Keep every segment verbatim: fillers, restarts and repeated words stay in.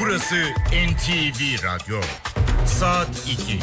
Burası N T V Radyo. Saat iki.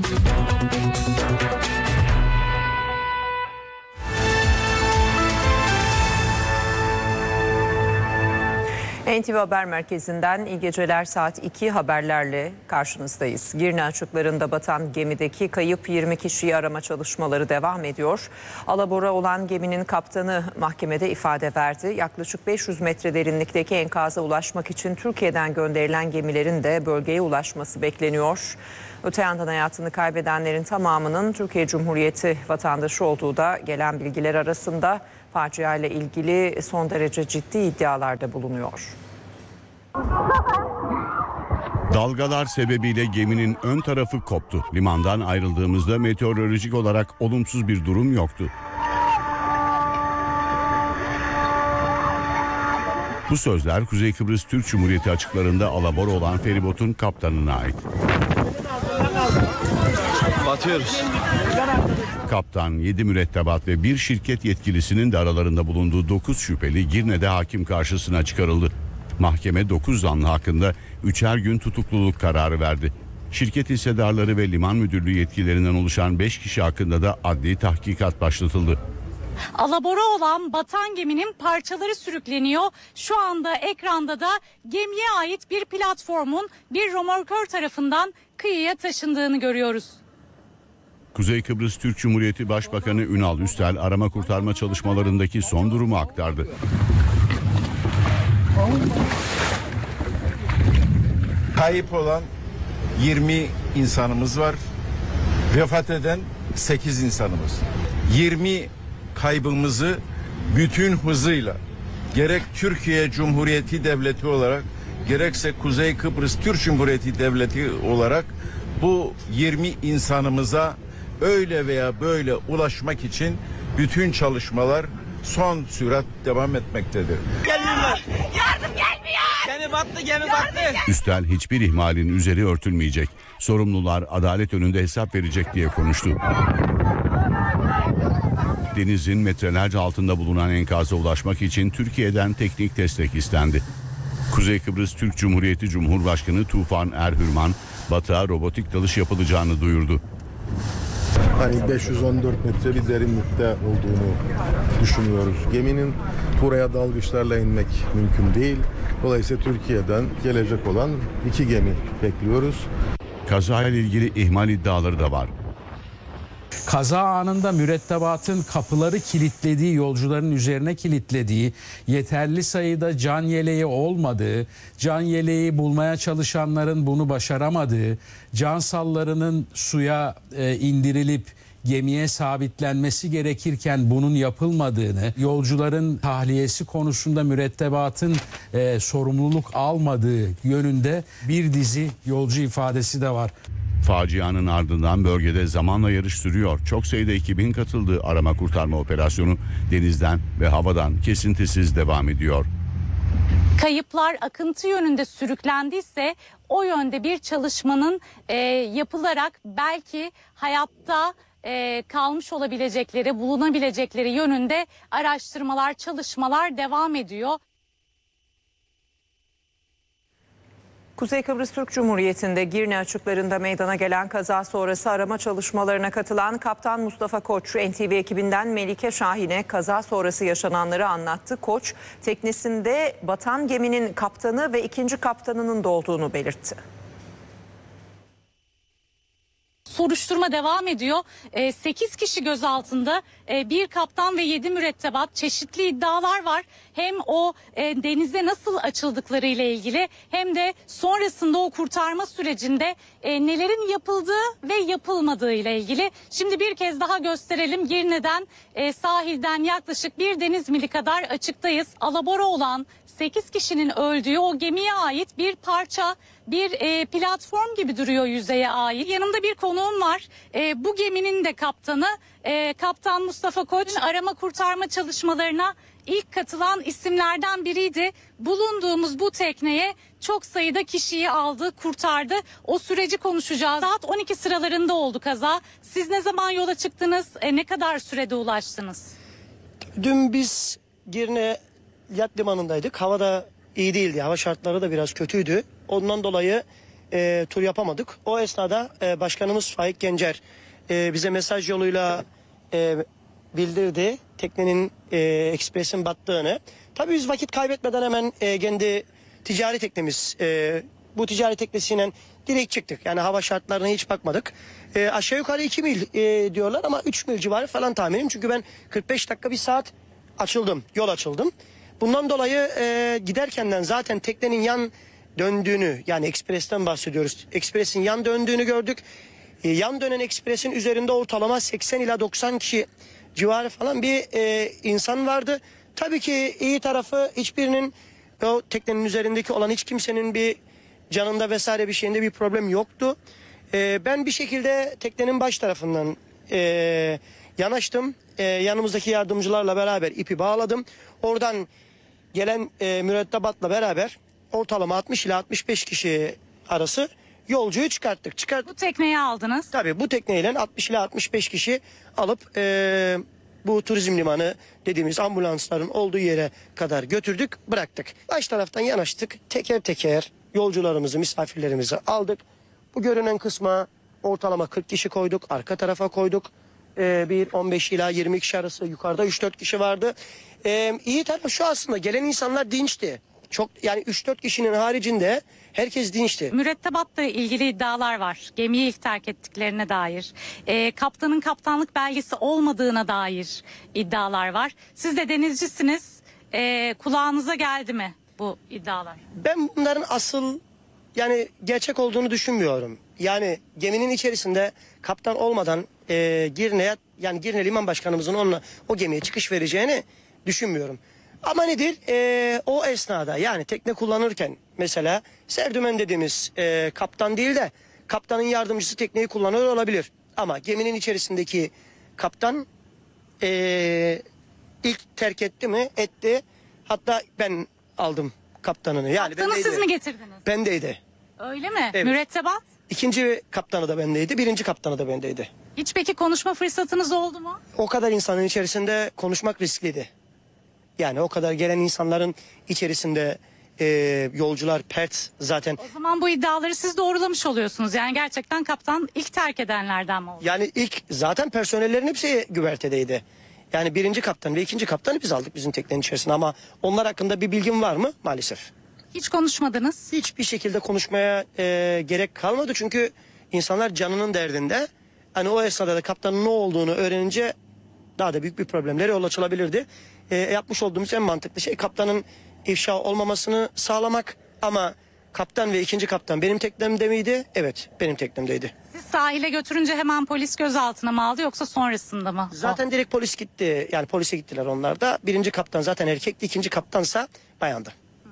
N T V Haber Merkezi'nden iyi geceler, saat iki haberlerle karşınızdayız. Girne açıklarında batan gemideki kayıp yirmi kişiyi arama çalışmaları devam ediyor. Alabora olan geminin kaptanı mahkemede ifade verdi. Yaklaşık beş yüz metre derinlikteki enkaza ulaşmak için Türkiye'den gönderilen gemilerin de bölgeye ulaşması bekleniyor. Öte yandan hayatını kaybedenlerin tamamının Türkiye Cumhuriyeti vatandaşı olduğu da gelen bilgiler arasında. Facia ile ilgili son derece ciddi iddialarda bulunuyor. Dalgalar sebebiyle geminin ön tarafı koptu. Limandan ayrıldığımızda meteorolojik olarak olumsuz bir durum yoktu. Bu sözler Kuzey Kıbrıs Türk Cumhuriyeti açıklarında alabora olan feribotun kaptanına ait. Batıyoruz. Kaptan, yedi mürettebat ve bir şirket yetkilisinin de aralarında bulunduğu dokuz şüpheli Girne'de hakim karşısına çıkarıldı. Mahkeme dokuz zanlı hakkında üçer gün tutukluluk kararı verdi. Şirket hissedarları ve liman müdürlüğü yetkililerinden oluşan beş kişi hakkında da adli tahkikat başlatıldı. Alabora olan batan geminin parçaları sürükleniyor. Şu anda ekranda da gemiye ait bir platformun bir römorkör tarafından kıyıya taşındığını görüyoruz. Kuzey Kıbrıs Türk Cumhuriyeti Başbakanı Ünal Üstel arama kurtarma çalışmalarındaki son durumu aktardı. Kayıp olan yirmi insanımız var. Vefat eden sekiz insanımız. yirmi kaybımızı bütün hızıyla gerek Türkiye Cumhuriyeti Devleti olarak gerekse Kuzey Kıbrıs Türk Cumhuriyeti Devleti olarak bu yirmi insanımıza öyle veya böyle ulaşmak için bütün çalışmalar son sürat devam etmektedir. Gelmiyorlar. Yardım gelmiyor. Gemi battı, gemi battı. Üstel hiçbir ihmalin üzeri örtülmeyecek. Sorumlular adalet önünde hesap verecek diye konuştu. Denizin metrelerce altında bulunan enkaza ulaşmak için Türkiye'den teknik destek istendi. Kuzey Kıbrıs Türk Cumhuriyeti Cumhurbaşkanı Tufan Erhürman, batığa robotik dalış yapılacağını duyurdu. Hani beş yüz on dört metre bir derinlikte olduğunu düşünüyoruz. Geminin buraya dalgıçlarla inmek mümkün değil. Dolayısıyla Türkiye'den gelecek olan iki gemi bekliyoruz. Kazayla ilgili ihmal iddiaları da var. Kaza anında mürettebatın kapıları kilitlediği, yolcuların üzerine kilitlediği, yeterli sayıda can yeleği olmadığı, can yeleği bulmaya çalışanların bunu başaramadığı, can sallarının suya e, indirilip gemiye sabitlenmesi gerekirken bunun yapılmadığını, yolcuların tahliyesi konusunda mürettebatın e, sorumluluk almadığı yönünde bir dizi yolcu ifadesi de var. Facianın ardından bölgede zamanla yarış sürüyor. Çok sayıda ekibin katıldığı arama kurtarma operasyonu denizden ve havadan kesintisiz devam ediyor. Kayıplar akıntı yönünde sürüklendiyse o yönde bir çalışmanın e, yapılarak belki hayatta e, kalmış olabilecekleri, bulunabilecekleri yönünde araştırmalar, çalışmalar devam ediyor. Kuzey Kıbrıs Türk Cumhuriyeti'nde Girne açıklarında meydana gelen kaza sonrası arama çalışmalarına katılan Kaptan Mustafa Koç, N T V ekibinden Melike Şahin'e kaza sonrası yaşananları anlattı. Koç, teknesinde batan geminin kaptanı ve ikinci kaptanının da olduğunu belirtti. Soruşturma devam ediyor. sekiz kişi gözaltında, bir kaptan ve yedi mürettebat, çeşitli iddialar var. Hem o e, denize nasıl açıldıkları ile ilgili hem de sonrasında o kurtarma sürecinde e, nelerin yapıldığı ve yapılmadığı ile ilgili. Şimdi bir kez daha gösterelim. Girne'den e, sahilden yaklaşık bir deniz mili kadar açıktayız. Alabora olan sekiz kişinin öldüğü o gemiye ait bir parça, bir e, platform gibi duruyor yüzeye ait. Yanımda bir konuğum var. E, bu geminin de kaptanı e, Kaptan Mustafa Koç. Arama kurtarma çalışmalarına ilk katılan isimlerden biriydi. Bulunduğumuz bu tekneye çok sayıda kişiyi aldı, kurtardı. O süreci konuşacağız. Saat on iki sıralarında oldu kaza. Siz ne zaman yola çıktınız? E, ne kadar sürede ulaştınız? Dün biz Girne Yat Limanı'ndaydık. Hava da iyi değildi. Hava şartları da biraz kötüydü. Ondan dolayı e, tur yapamadık. O esnada e, Başkanımız Faik Gencer e, bize mesaj yoluyla e, bildirdi teknenin e, ekspresin battığını. Tabii biz vakit kaybetmeden hemen e, kendi ticari teknemiz, e, bu ticari teknesiyle direkt çıktık. Yani hava şartlarına hiç bakmadık. E, aşağı yukarı iki mil e, diyorlar ama üç mil civarı falan tahminim. Çünkü ben kırk beş dakika bir saat açıldım, yol açıldım. Bundan dolayı e, giderkenden zaten teknenin yan döndüğünü, yani ekspresten bahsediyoruz. Ekspresin yan döndüğünü gördük. E, yan dönen ekspresin üzerinde ortalama seksen ila doksan kişi civarı falan bir e, insan vardı. Tabii ki iyi tarafı hiçbirinin, o teknenin üzerindeki olan hiç kimsenin bir canında vesaire bir şeyinde bir problem yoktu. E, ben bir şekilde teknenin baş tarafından e, yanaştım. E, yanımızdaki yardımcılarla beraber ipi bağladım. Oradan gelen e, mürettebatla beraber ortalama altmış ila altmış beş kişi arası yolcuyu çıkarttık. Çıkart Bu tekneyi aldınız. Tabii bu tekneyle altmış ila altmış beş kişi alıp e, bu turizm limanı dediğimiz ambulansların olduğu yere kadar götürdük, bıraktık. Baş taraftan yanaştık, teker teker yolcularımızı, misafirlerimizi aldık. Bu görünen kısma ortalama kırk kişi koyduk, arka tarafa koyduk. Ee, bir on beş ila yirmi kişi arası, yukarıda üç dört kişi vardı. Ee, iyi taraf şu, aslında gelen insanlar dinçti. Çok, yani üç dört kişinin haricinde herkes dinçti. Mürettebatla ilgili iddialar var. Gemiyi ilk terk ettiklerine dair. Ee, kaptanın kaptanlık belgesi olmadığına dair iddialar var. Siz de denizcisiniz. Ee, kulağınıza geldi mi bu iddialar? Ben bunların asıl, yani gerçek olduğunu düşünmüyorum. Yani geminin içerisinde kaptan olmadan e, Girne'ye, yani Girne Liman Başkanımızın onunla o gemiye çıkış vereceğini düşünmüyorum. Ama nedir? E, o esnada, yani tekne kullanırken mesela serdümen dediğimiz e, kaptan değil de kaptanın yardımcısı tekneyi kullanıyor olabilir. Ama geminin içerisindeki kaptan e, ilk terk etti mi? Etti. Hatta ben aldım kaptanını. Yani Kaptanı bendeydi. siz mi getirdiniz? Bendeydi. Öyle mi? Evet. Mürettebat? İkinci kaptanı da bendeydi, birinci kaptanı da bendeydi. Hiç peki konuşma fırsatınız oldu mu? O kadar insanın içerisinde konuşmak riskliydi. Yani o kadar gelen insanların içerisinde e, yolcular pert zaten. O zaman bu iddiaları siz doğrulamış oluyorsunuz. Yani gerçekten kaptan ilk terk edenlerden mi oldu? Yani ilk zaten personellerin hepsi güvertedeydi. Yani birinci kaptan ve ikinci kaptanı biz aldık bizim teknenin içerisinde, ama onlar hakkında bir bilgim var mı? Maalesef. Hiç konuşmadınız. Hiçbir şekilde konuşmaya e, gerek kalmadı, çünkü insanlar canının derdinde. Hani o esnada da kaptanın ne olduğunu öğrenince daha da büyük bir problemlere yol açılabilirdi. E, yapmış olduğumuz en mantıklı şey kaptanın ifşa olmamasını sağlamak. Ama kaptan ve ikinci kaptan benim teknemde miydi? Evet, benim teknemdeydi. Siz sahile götürünce hemen polis gözaltına mı aldı yoksa sonrasında mı? Zaten direkt polis gitti. Yani polise gittiler onlar da. Birinci kaptan zaten erkekti, ikinci kaptansa bayandı.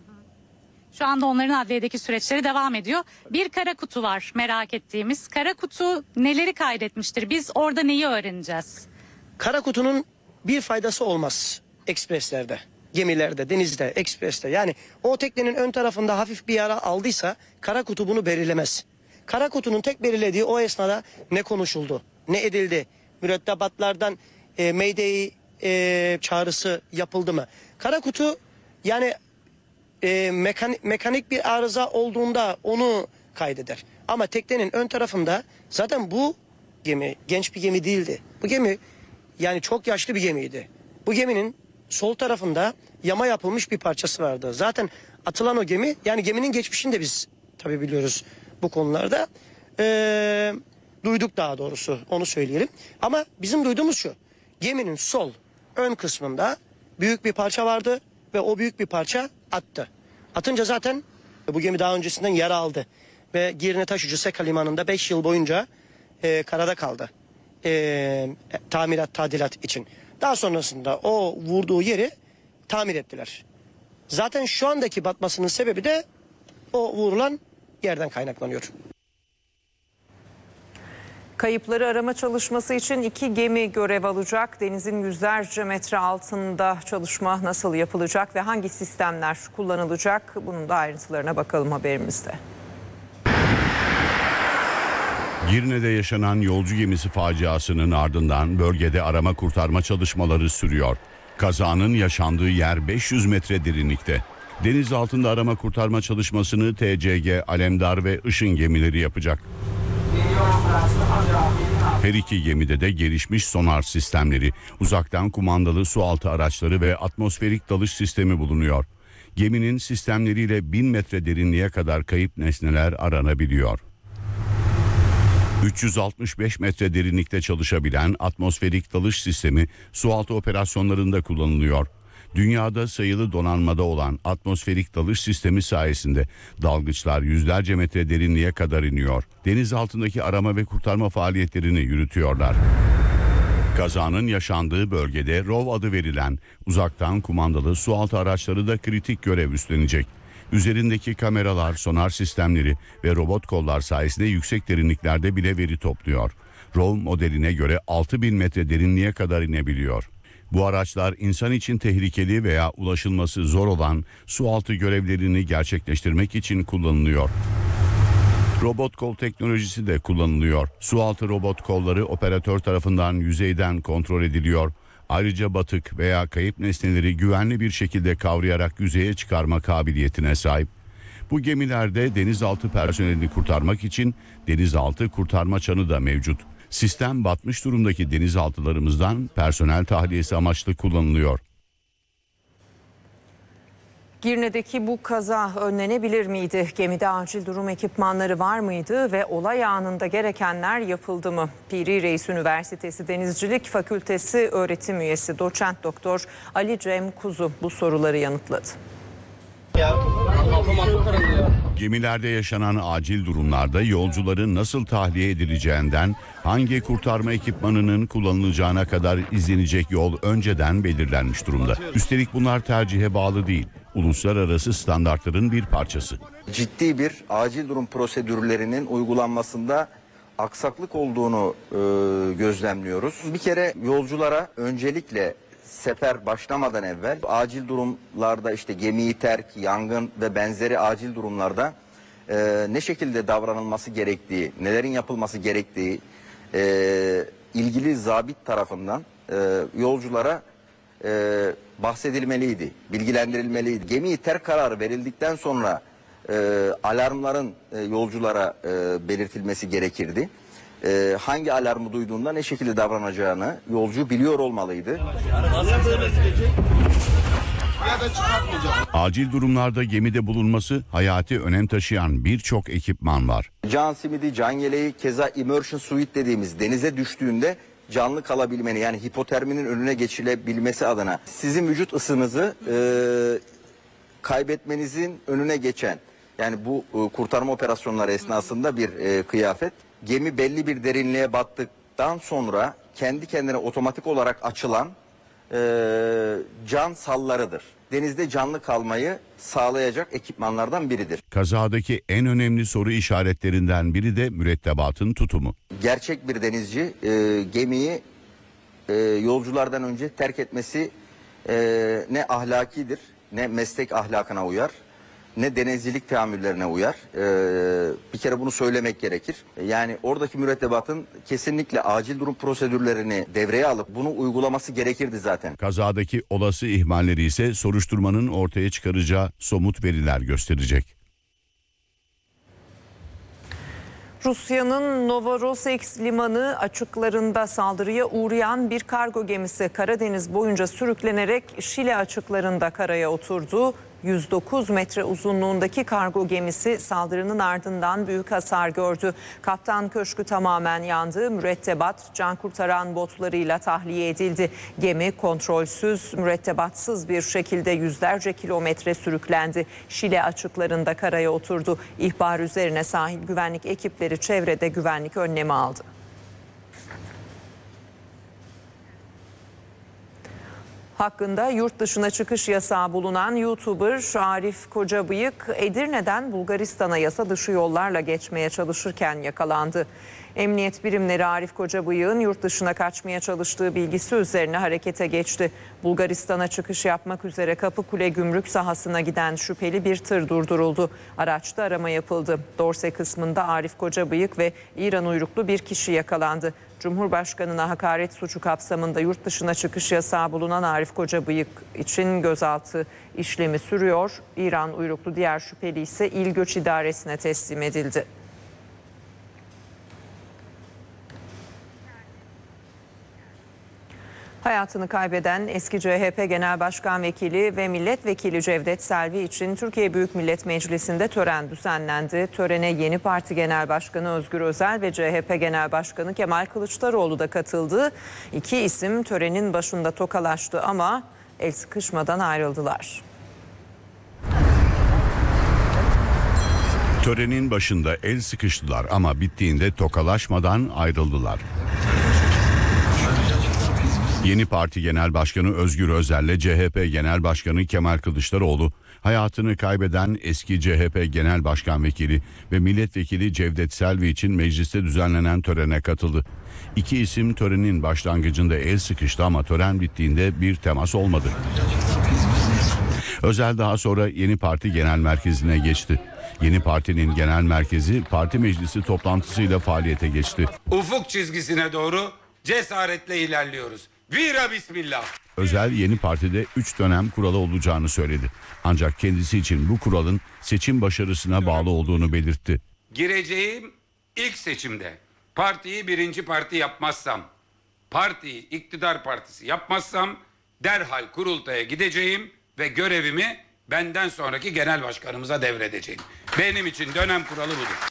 Şu anda onların adliyedeki süreçleri devam ediyor. Bir kara kutu var merak ettiğimiz. Kara kutu neleri kaydetmiştir? Biz orada neyi öğreneceğiz? Kara kutunun bir faydası olmaz ekspreslerde, gemilerde, denizde, ekspreste. Yani o teknenin ön tarafında hafif bir yara aldıysa kara kutu bunu belirlemez. Kara kutunun tek belirlediği o esnada ne konuşuldu, ne edildi, mürettebatlardan e, Mayday e, çağrısı yapıldı mı? Kara kutu yani e, mekanik, mekanik bir arıza olduğunda onu kaydeder. Ama teknenin ön tarafında zaten bu gemi genç bir gemi değildi. Bu gemi yani çok yaşlı bir gemiydi. Bu geminin sol tarafında yama yapılmış bir parçası vardı. Zaten atılan o gemi, yani geminin geçmişini de biz tabii biliyoruz bu konularda. Ee, duyduk daha doğrusu, onu söyleyelim. Ama bizim duyduğumuz şu: geminin sol ön kısmında büyük bir parça vardı ve o büyük bir parça attı. Atınca zaten bu gemi daha öncesinden yara aldı. Ve Girne Taşucu Seka Limanı'nda beş yıl boyunca e, karada kaldı. E, tamirat, tadilat için. Daha sonrasında o vurduğu yeri tamir ettiler. Zaten şu andaki batmasının sebebi de o vurulan yerden kaynaklanıyor. Kayıpları arama çalışması için iki gemi görev alacak. Denizin yüzlerce metre altında çalışma nasıl yapılacak ve hangi sistemler kullanılacak? Bunun da ayrıntılarına bakalım haberimizde. Girne'de yaşanan yolcu gemisi faciasının ardından bölgede arama kurtarma çalışmaları sürüyor. Kazanın yaşandığı yer beş yüz metre derinlikte. Deniz altında arama kurtarma çalışmasını T C G, Alemdar ve Işın gemileri yapacak. Her iki gemide de gelişmiş sonar sistemleri, uzaktan kumandalı sualtı araçları ve atmosferik dalış sistemi bulunuyor. Geminin sistemleriyle bin metre derinliğe kadar kayıp nesneler aranabiliyor. üç yüz altmış beş metre derinlikte çalışabilen atmosferik dalış sistemi sualtı operasyonlarında kullanılıyor. Dünyada sayılı donanmada olan atmosferik dalış sistemi sayesinde dalgıçlar yüzlerce metre derinliğe kadar iniyor. Deniz altındaki arama ve kurtarma faaliyetlerini yürütüyorlar. Kazanın yaşandığı bölgede R O V adı verilen uzaktan kumandalı sualtı araçları da kritik görev üstlenecek. Üzerindeki kameralar, sonar sistemleri ve robot kollar sayesinde yüksek derinliklerde bile veri topluyor. R O V modeline göre altı bin metre derinliğe kadar inebiliyor. Bu araçlar insan için tehlikeli veya ulaşılması zor olan sualtı görevlerini gerçekleştirmek için kullanılıyor. Robot kol teknolojisi de kullanılıyor. Sualtı robot kolları operatör tarafından yüzeyden kontrol ediliyor. Ayrıca batık veya kayıp nesneleri güvenli bir şekilde kavrayarak yüzeye çıkarma kabiliyetine sahip. Bu gemilerde denizaltı personelini kurtarmak için denizaltı kurtarma çanı da mevcut. Sistem batmış durumdaki denizaltılarımızdan personel tahliyesi amaçlı kullanılıyor. Girne'deki bu kaza önlenebilir miydi? Gemide acil durum ekipmanları var mıydı ve olay anında gerekenler yapıldı mı? Piri Reis Üniversitesi Denizcilik Fakültesi öğretim üyesi doçent doktor Ali Cem Kuzu bu soruları yanıtladı. Gemilerde yaşanan acil durumlarda yolcuların nasıl tahliye edileceğinden hangi kurtarma ekipmanının kullanılacağına kadar izlenecek yol önceden belirlenmiş durumda. Üstelik bunlar tercihe bağlı değil, uluslararası standartların bir parçası. Ciddi bir acil durum prosedürlerinin uygulanmasında aksaklık olduğunu e, gözlemliyoruz. Bir kere yolculara öncelikle sefer başlamadan evvel acil durumlarda işte gemiyi terk, yangın ve benzeri acil durumlarda e, ne şekilde davranılması gerektiği, nelerin yapılması gerektiği e, ilgili zabit tarafından e, yolculara e, bahsedilmeliydi, bilgilendirilmeliydi. Gemiyi terk kararı verildikten sonra e, alarmların e, yolculara e, belirtilmesi gerekirdi. Ee, hangi alarmı duyduğunda ne şekilde davranacağını yolcu biliyor olmalıydı. Acil durumlarda gemide bulunması hayati önem taşıyan birçok ekipman var. Can simidi, can yeleği, keza immersion suit dediğimiz denize düştüğünde canlı kalabilmeni, yani hipoterminin önüne geçilebilmesi adına sizin vücut ısınızı e, kaybetmenizin önüne geçen, yani bu e, kurtarma operasyonları esnasında bir e, kıyafet. Gemi belli bir derinliğe battıktan sonra kendi kendine otomatik olarak açılan e, can sallarıdır. Denizde canlı kalmayı sağlayacak ekipmanlardan biridir. Kazadaki en önemli soru işaretlerinden biri de mürettebatın tutumu. Gerçek bir denizci e, gemiyi e, yolculardan önce terk etmesi e, ne ahlakidir, ne meslek ahlakına uyar, ne denizcilik teamüllerine uyar. Ee, bir kere bunu söylemek gerekir. Yani oradaki mürettebatın kesinlikle acil durum prosedürlerini devreye alıp bunu uygulaması gerekirdi zaten. Kazadaki olası ihmalleri ise soruşturmanın ortaya çıkaracağı somut veriler gösterecek. Rusya'nın Novorossiysk limanı açıklarında saldırıya uğrayan bir kargo gemisi Karadeniz boyunca sürüklenerek Şile açıklarında karaya oturdu. yüz dokuz metre uzunluğundaki kargo gemisi saldırının ardından büyük hasar gördü. Kaptan köşkü tamamen yandı. Mürettebat can kurtaran botlarıyla tahliye edildi. Gemi kontrolsüz, mürettebatsız bir şekilde yüzlerce kilometre sürüklendi. Şile açıklarında karaya oturdu. İhbar üzerine sahil güvenlik ekipleri çevrede güvenlik önlemi aldı. Hakkında yurt dışına çıkış yasağı bulunan YouTuber Arif Kocabıyık, Edirne'den Bulgaristan'a yasa dışı yollarla geçmeye çalışırken yakalandı. Emniyet birimleri Arif Kocabıyık'ın yurt dışına kaçmaya çalıştığı bilgisi üzerine harekete geçti. Bulgaristan'a çıkış yapmak üzere Kapıkule gümrük sahasına giden şüpheli bir tır durduruldu. Araçta arama yapıldı. Dorse kısmında Arif Kocabıyık ve İran uyruklu bir kişi yakalandı. Cumhurbaşkanına hakaret suçu kapsamında yurt dışına çıkış yasağı bulunan Arif Arif Kocabıyık için gözaltı işlemi sürüyor. İran uyruklu diğer şüpheli ise İl Göç İdaresi'ne teslim edildi. Hayatını kaybeden eski C H P Genel Başkan Vekili ve Milletvekili Cevdet Selvi için Türkiye Büyük Millet Meclisi'nde tören düzenlendi. Törene yeni parti Genel Başkanı Özgür Özel ve C H P Genel Başkanı Kemal Kılıçdaroğlu da katıldı. İki isim törenin başında tokalaştı ama el sıkışmadan ayrıldılar. Törenin başında el sıkıştılar ama bittiğinde tokalaşmadan ayrıldılar. Yeni Parti Genel Başkanı Özgür Özel ile C H P Genel Başkanı Kemal Kılıçdaroğlu, hayatını kaybeden eski C H P Genel Başkan Vekili ve Milletvekili Cevdet Selvi için mecliste düzenlenen törene katıldı. İki isim törenin başlangıcında el sıkıştı ama tören bittiğinde bir temas olmadı. Özel daha sonra Yeni Parti Genel Merkezi'ne geçti. Yeni Parti'nin genel merkezi parti meclisi toplantısıyla faaliyete geçti. Ufuk çizgisine doğru cesaretle ilerliyoruz. Vira bismillah. Özel Yeni Parti'de üç dönem kuralı olacağını söyledi. Ancak kendisi için bu kuralın seçim başarısına bağlı olduğunu belirtti. Gireceğim ilk seçimde partiyi birinci parti yapmazsam, partiyi iktidar partisi yapmazsam derhal kurultaya gideceğim ve görevimi benden sonraki genel başkanımıza devredeceğim. Benim için dönem kuralı budur.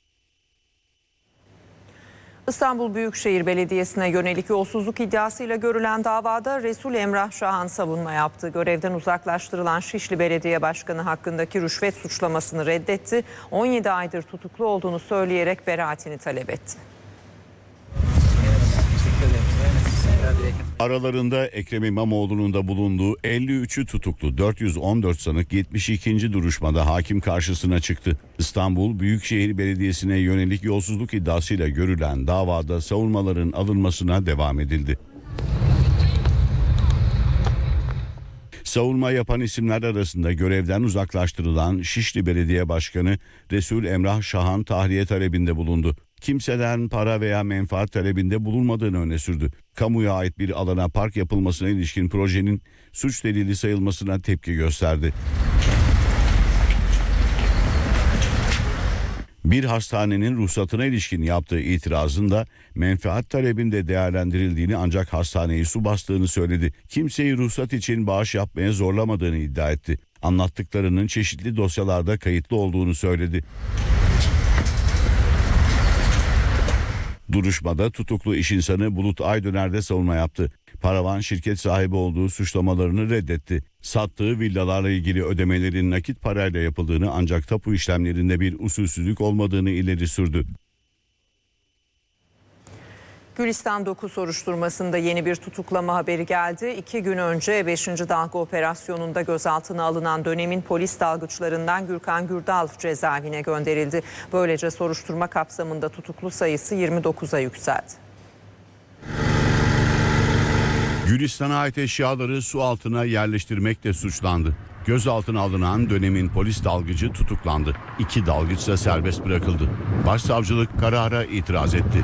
İstanbul Büyükşehir Belediyesi'ne yönelik yolsuzluk iddiasıyla görülen davada Resul Emrah Şahan savunma yaptı. Görevden uzaklaştırılan Şişli Belediye Başkanı hakkındaki rüşvet suçlamasını reddetti. on yedi aydır tutuklu olduğunu söyleyerek beraatini talep etti. Aralarında Ekrem İmamoğlu'nun da bulunduğu elli üçü tutuklu dört yüz on dört sanık yetmiş ikinci duruşmada hakim karşısına çıktı. İstanbul Büyükşehir Belediyesi'ne yönelik yolsuzluk iddiasıyla görülen davada savunmaların alınmasına devam edildi. Savunma yapan isimler arasında görevden uzaklaştırılan Şişli Belediye Başkanı Resul Emrah Şahan tahliye talebinde bulundu. Kimseden para veya menfaat talebinde bulunmadığını öne sürdü. Kamuya ait bir alana park yapılmasına ilişkin projenin suç delili sayılmasına tepki gösterdi. Bir hastanenin ruhsatına ilişkin yaptığı itirazın da menfaat talebinde değerlendirildiğini ancak hastaneyi su bastığını söyledi. Kimseyi ruhsat için bağış yapmaya zorlamadığını iddia etti. Anlattıklarının çeşitli dosyalarda kayıtlı olduğunu söyledi. Duruşmada tutuklu iş insanı Bulut Aydöner de savunma yaptı. Paravan şirket sahibi olduğu suçlamalarını reddetti. Sattığı villalarla ilgili ödemelerin nakit parayla yapıldığını ancak tapu işlemlerinde bir usulsüzlük olmadığını ileri sürdü. Gülistan dokuz soruşturmasında yeni bir tutuklama haberi geldi. İki gün önce beşinci dalga operasyonunda gözaltına alınan dönemin polis dalgıçlarından Gürkan Gürdal cezaevine gönderildi. Böylece soruşturma kapsamında tutuklu sayısı yirmi dokuza yükseldi. Gülistan'a ait eşyaları su altına yerleştirmekle suçlandı. Gözaltına alınan dönemin polis dalgıcı tutuklandı. İki dalgıç da serbest bırakıldı. Başsavcılık karara itiraz etti.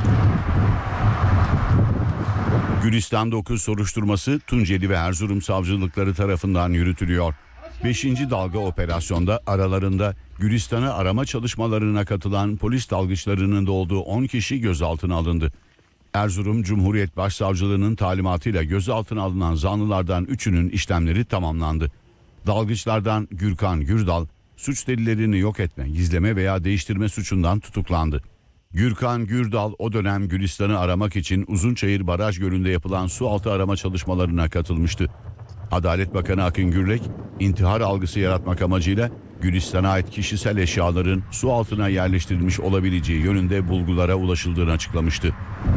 Gülistan dokuz soruşturması Tunceli ve Erzurum savcılıkları tarafından yürütülüyor. beşinci dalga operasyonda aralarında Gülistan'ı arama çalışmalarına katılan polis dalgıçlarının da olduğu on kişi gözaltına alındı. Erzurum Cumhuriyet Başsavcılığı'nın talimatıyla gözaltına alınan zanlılardan üçünün işlemleri tamamlandı. Dalgıçlardan Gürkan Gürdal, suç delillerini yok etme, gizleme veya değiştirme suçundan tutuklandı. Gürkan Gürdal o dönem Gülistan'ı aramak için Uzunçayır Baraj Gölü'nde yapılan sualtı arama çalışmalarına katılmıştı. Adalet Bakanı Akın Gürlek, intihar algısı yaratmak amacıyla Gülistan'a ait kişisel eşyaların su altına yerleştirilmiş olabileceği yönünde bulgulara ulaşıldığını açıklamıştı.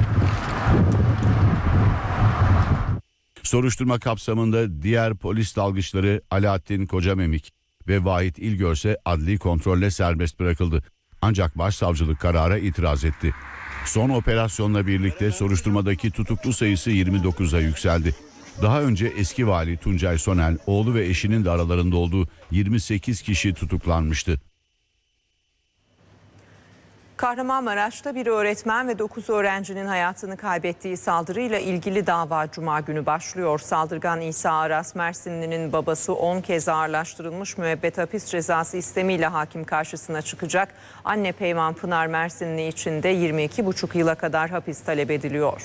Soruşturma kapsamında diğer polis dalgıçları Alaaddin Kocamemik ve Vahit İlgörse adli kontrolle serbest bırakıldı. Ancak başsavcılık karara itiraz etti. Son operasyonla birlikte soruşturmadaki tutuklu sayısı yirmi dokuza yükseldi. Daha önce eski vali Tuncay Sonel, oğlu ve eşinin de aralarında olduğu yirmi sekiz kişi tutuklanmıştı. Kahramanmaraş'ta bir öğretmen ve dokuz öğrencinin hayatını kaybettiği saldırıyla ilgili dava Cuma günü başlıyor. Saldırgan İsa Aras Mersinli'nin babası on kez ağırlaştırılmış müebbet hapis cezası istemiyle hakim karşısına çıkacak. Anne Peyman Pınar Mersinli için de yirmi iki buçuk yıla kadar hapis talep ediliyor.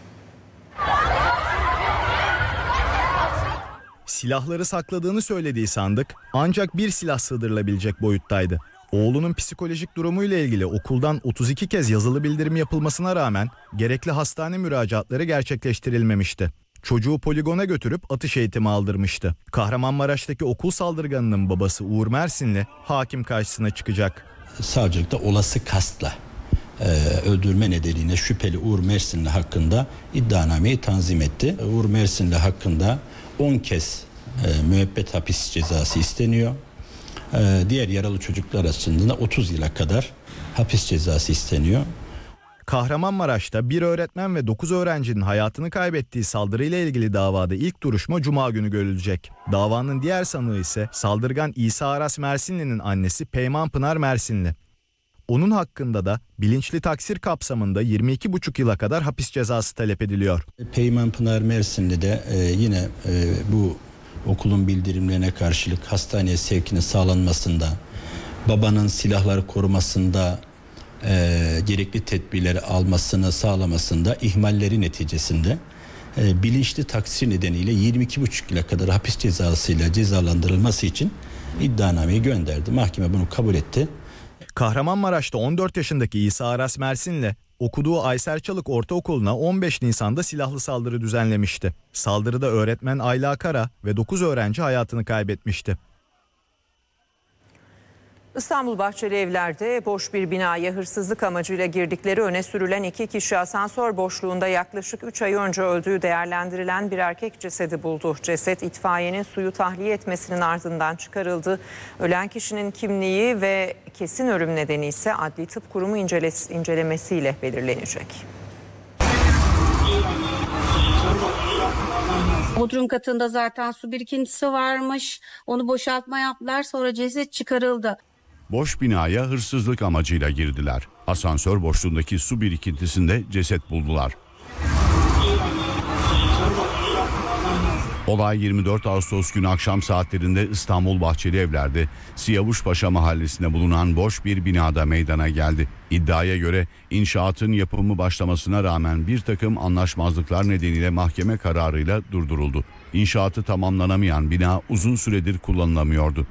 Silahları sakladığını söylediği sandık ancak bir silah sığdırılabilecek boyuttaydı. Oğlunun psikolojik durumuyla ilgili okuldan otuz iki kez yazılı bildirim yapılmasına rağmen gerekli hastane müracaatları gerçekleştirilmemişti. Çocuğu poligona götürüp atış eğitimi aldırmıştı. Kahramanmaraş'taki okul saldırganının babası Uğur Mersinli hakim karşısına çıkacak. Savcılıkta olası kastla e, öldürme nedeniyle şüpheli Uğur Mersinli hakkında iddianameyi tanzim etti. Uğur Mersinli hakkında on kez e, müebbet hapis cezası isteniyor. Diğer yaralı çocuklar arasında otuz yıla kadar hapis cezası isteniyor. Kahramanmaraş'ta bir öğretmen ve dokuz öğrencinin hayatını kaybettiği saldırıyla ilgili davada ilk duruşma Cuma günü görülecek. Davanın diğer sanığı ise saldırgan İsa Aras Mersinli'nin annesi Peyman Pınar Mersinli. Onun hakkında da bilinçli taksir kapsamında yirmi iki buçuk yıla kadar hapis cezası talep ediliyor. Peyman Pınar Mersinli de e, yine e, bu okulun bildirimlerine karşılık hastaneye sevkinin sağlanmasında, babanın silahları korumasında e, gerekli tedbirleri almasını sağlamasında ihmalleri neticesinde e, bilinçli taksir nedeniyle yirmi iki buçuk yıla kadar hapis cezasıyla cezalandırılması için iddianameyi gönderdi. Mahkeme bunu kabul etti. Kahramanmaraş'ta on dört yaşındaki İsa Aras Mersinli okuduğu Aysel Çalık Ortaokulu'na on beş Nisan'da silahlı saldırı düzenlemişti. Saldırıda öğretmen Ayla Kara ve dokuz öğrenci hayatını kaybetmişti. İstanbul Bahçelievler'de boş bir binaya hırsızlık amacıyla girdikleri öne sürülen iki kişi asansör boşluğunda yaklaşık üç ay önce öldüğü değerlendirilen bir erkek cesedi buldu. Ceset itfaiyenin suyu tahliye etmesinin ardından çıkarıldı. Ölen kişinin kimliği ve kesin ölüm nedeni ise Adli Tıp Kurumu incelemesiyle belirlenecek. Bodrum katında zaten su birikintisi varmış. Onu boşaltma yaptılar, sonra ceset çıkarıldı. Boş binaya hırsızlık amacıyla girdiler. Asansör boşluğundaki su birikintisinde ceset buldular. Olay yirmi dört Ağustos günü akşam saatlerinde İstanbul Bahçelievler'de Siyavuşpaşa mahallesinde bulunan boş bir binada meydana geldi. İddiaya göre inşaatın yapımı başlamasına rağmen bir takım anlaşmazlıklar nedeniyle mahkeme kararıyla durduruldu. İnşaatı tamamlanamayan bina uzun süredir kullanılamıyordu.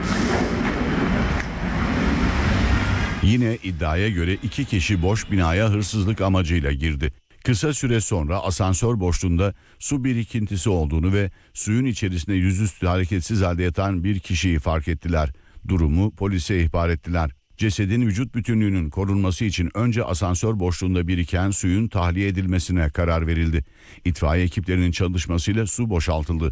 Yine iddiaya göre iki kişi boş binaya hırsızlık amacıyla girdi. Kısa süre sonra asansör boşluğunda su birikintisi olduğunu ve suyun içerisinde yüzüstü hareketsiz halde yatan bir kişiyi fark ettiler. Durumu polise ihbar ettiler. Cesedin vücut bütünlüğünün korunması için önce asansör boşluğunda biriken suyun tahliye edilmesine karar verildi. İtfaiye ekiplerinin çalışmasıyla su boşaltıldı.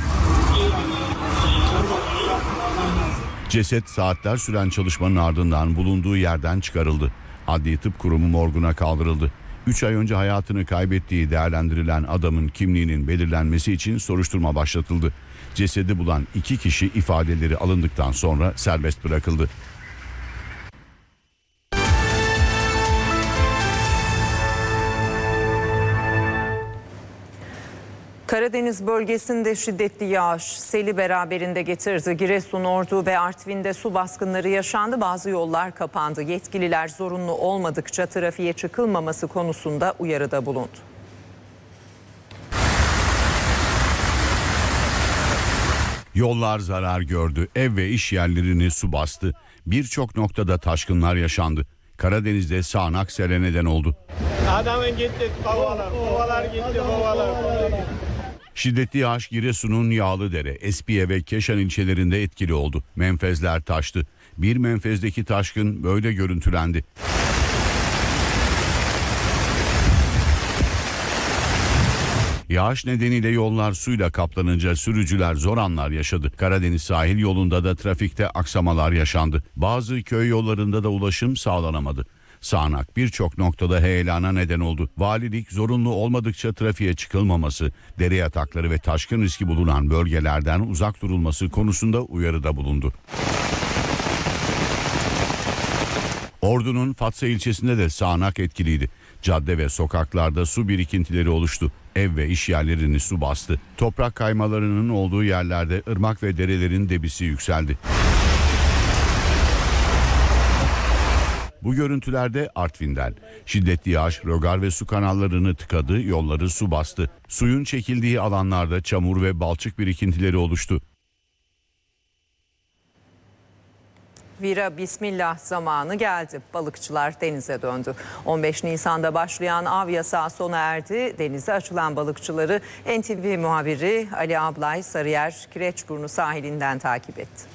Ceset saatler süren çalışmanın ardından bulunduğu yerden çıkarıldı. Adli Tıp Kurumu morguna kaldırıldı. üç ay önce hayatını kaybettiği değerlendirilen adamın kimliğinin belirlenmesi için soruşturma başlatıldı. Cesedi bulan iki kişi ifadeleri alındıktan sonra serbest bırakıldı. Karadeniz bölgesinde şiddetli yağış seli beraberinde getirdi. Giresun, Ordu ve Artvin'de su baskınları yaşandı. Bazı yollar kapandı. Yetkililer zorunlu olmadıkça trafiğe çıkılmaması konusunda uyarıda bulundu. Yollar zarar gördü. Ev ve iş yerlerini su bastı. Birçok noktada taşkınlar yaşandı. Karadeniz'de sağanak sele neden oldu. Adamın gitti kovalar, kovalar gitti kovalar. Şiddetli yağış Giresun'un Yağlıdere, Espiye ve Keşan ilçelerinde etkili oldu. Menfezler taştı. Bir menfezdeki taşkın böyle görüntülendi. Yağış nedeniyle yollar suyla kaplanınca sürücüler zor anlar yaşadı. Karadeniz sahil yolunda da trafikte aksamalar yaşandı. Bazı köy yollarında da ulaşım sağlanamadı. Sağanak birçok noktada heyelana neden oldu. Valilik zorunlu olmadıkça trafiğe çıkılmaması, dere yatakları ve taşkın riski bulunan bölgelerden uzak durulması konusunda uyarıda bulundu. Ordu'nun Fatsa ilçesinde de sağanak etkiliydi. Cadde ve sokaklarda su birikintileri oluştu. Ev ve iş yerlerini su bastı. Toprak kaymalarının olduğu yerlerde ırmak ve derelerin debisi yükseldi. Bu görüntülerde Artvin'den. Şiddetli yağış rögar ve su kanallarını tıkadı, yolları su bastı. Suyun çekildiği alanlarda çamur ve balçık birikintileri oluştu. Vira bismillah zamanı geldi. Balıkçılar denize döndü. on beş Nisan'da başlayan av yasağı sona erdi. Denize açılan balıkçıları N T V muhabiri Ali Ablay Sarıyer Kireçburnu sahilinden takip etti.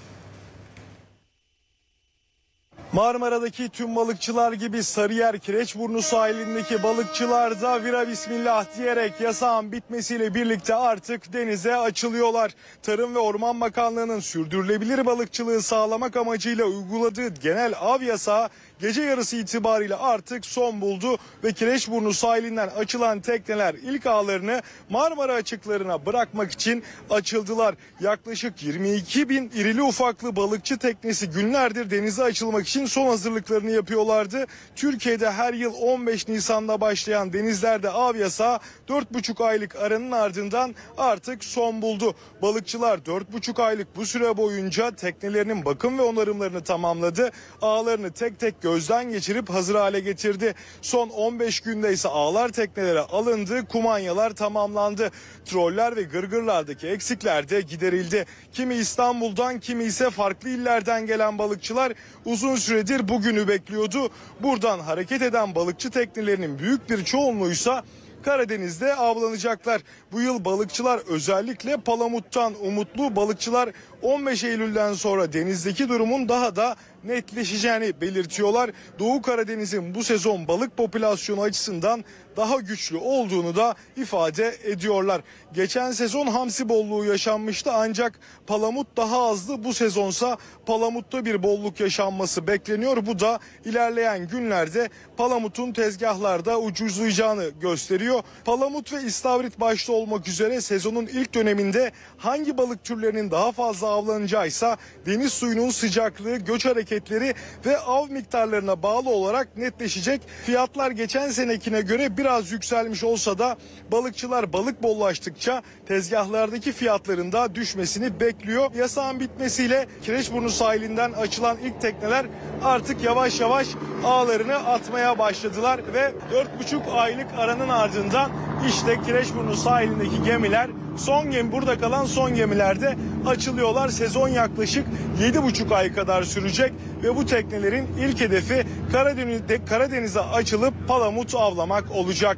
Marmara'daki tüm balıkçılar gibi Sarıyer Kireçburnu sahilindeki balıkçılar da vira bismillah diyerek yasağın bitmesiyle birlikte artık denize açılıyorlar. Tarım ve Orman Bakanlığı'nın sürdürülebilir balıkçılığı sağlamak amacıyla uyguladığı genel av yasağı gece yarısı itibariyle artık son buldu ve Kireçburnu sahilinden açılan tekneler ilk ağlarını Marmara açıklarına bırakmak için açıldılar. Yaklaşık yirmi iki bin irili ufaklı balıkçı teknesi günlerdir denize açılmak için son hazırlıklarını yapıyorlardı. Türkiye'de her yıl on beş Nisan'da başlayan denizlerde av yasağı dört buçuk aylık aranın ardından artık son buldu. Balıkçılar dört buçuk aylık bu süre boyunca teknelerinin bakım ve onarımlarını tamamladı. Ağlarını tek tek gözden geçirip hazır hale getirdi. Son on beş günde ise ağlar teknelere alındı, kumanyalar tamamlandı. Troller ve gırgırlardaki eksikler de giderildi. Kimi İstanbul'dan, kimi ise farklı illerden gelen balıkçılar uzun süredir bugünü bekliyordu. Buradan hareket eden balıkçı teknelerinin büyük bir çoğunluğuysa Karadeniz'de avlanacaklar. Bu yıl balıkçılar özellikle palamuttan umutlu. Balıkçılar on beş Eylül'den sonra denizdeki durumun daha da netleşeceğini belirtiyorlar. Doğu Karadeniz'in bu sezon balık popülasyonu açısından daha güçlü olduğunu da ifade ediyorlar. Geçen sezon hamsi bolluğu yaşanmıştı ancak palamut daha azdı. Bu sezonsa palamutta bir bolluk yaşanması bekleniyor. Bu da ilerleyen günlerde palamutun tezgahlarda ucuzlayacağını gösteriyor. Palamut ve istavrit başta olmak üzere sezonun ilk döneminde hangi balık türlerinin daha fazla avlanacağıysa deniz suyunun sıcaklığı, göç hareketleri ve av miktarlarına bağlı olarak netleşecek. Fiyatlar geçen senekine göre biraz yükselmiş olsa da balıkçılar balık bollaştıkça tezgahlardaki fiyatların da düşmesini bekliyor. Yasağın bitmesiyle Kireçburnu sahilinden açılan ilk tekneler artık yavaş yavaş ağlarını atmaya başladılar ve dört buçuk aylık aranın ardından işte Kireçburnu sahilindeki gemiler, son gemi burada kalan son gemilerde açılıyorlar. Sezon yaklaşık yedi buçuk ay kadar sürecek ve bu teknelerin ilk hedefi Karadeniz'de Karadeniz'e açılıp palamut avlamak olacak.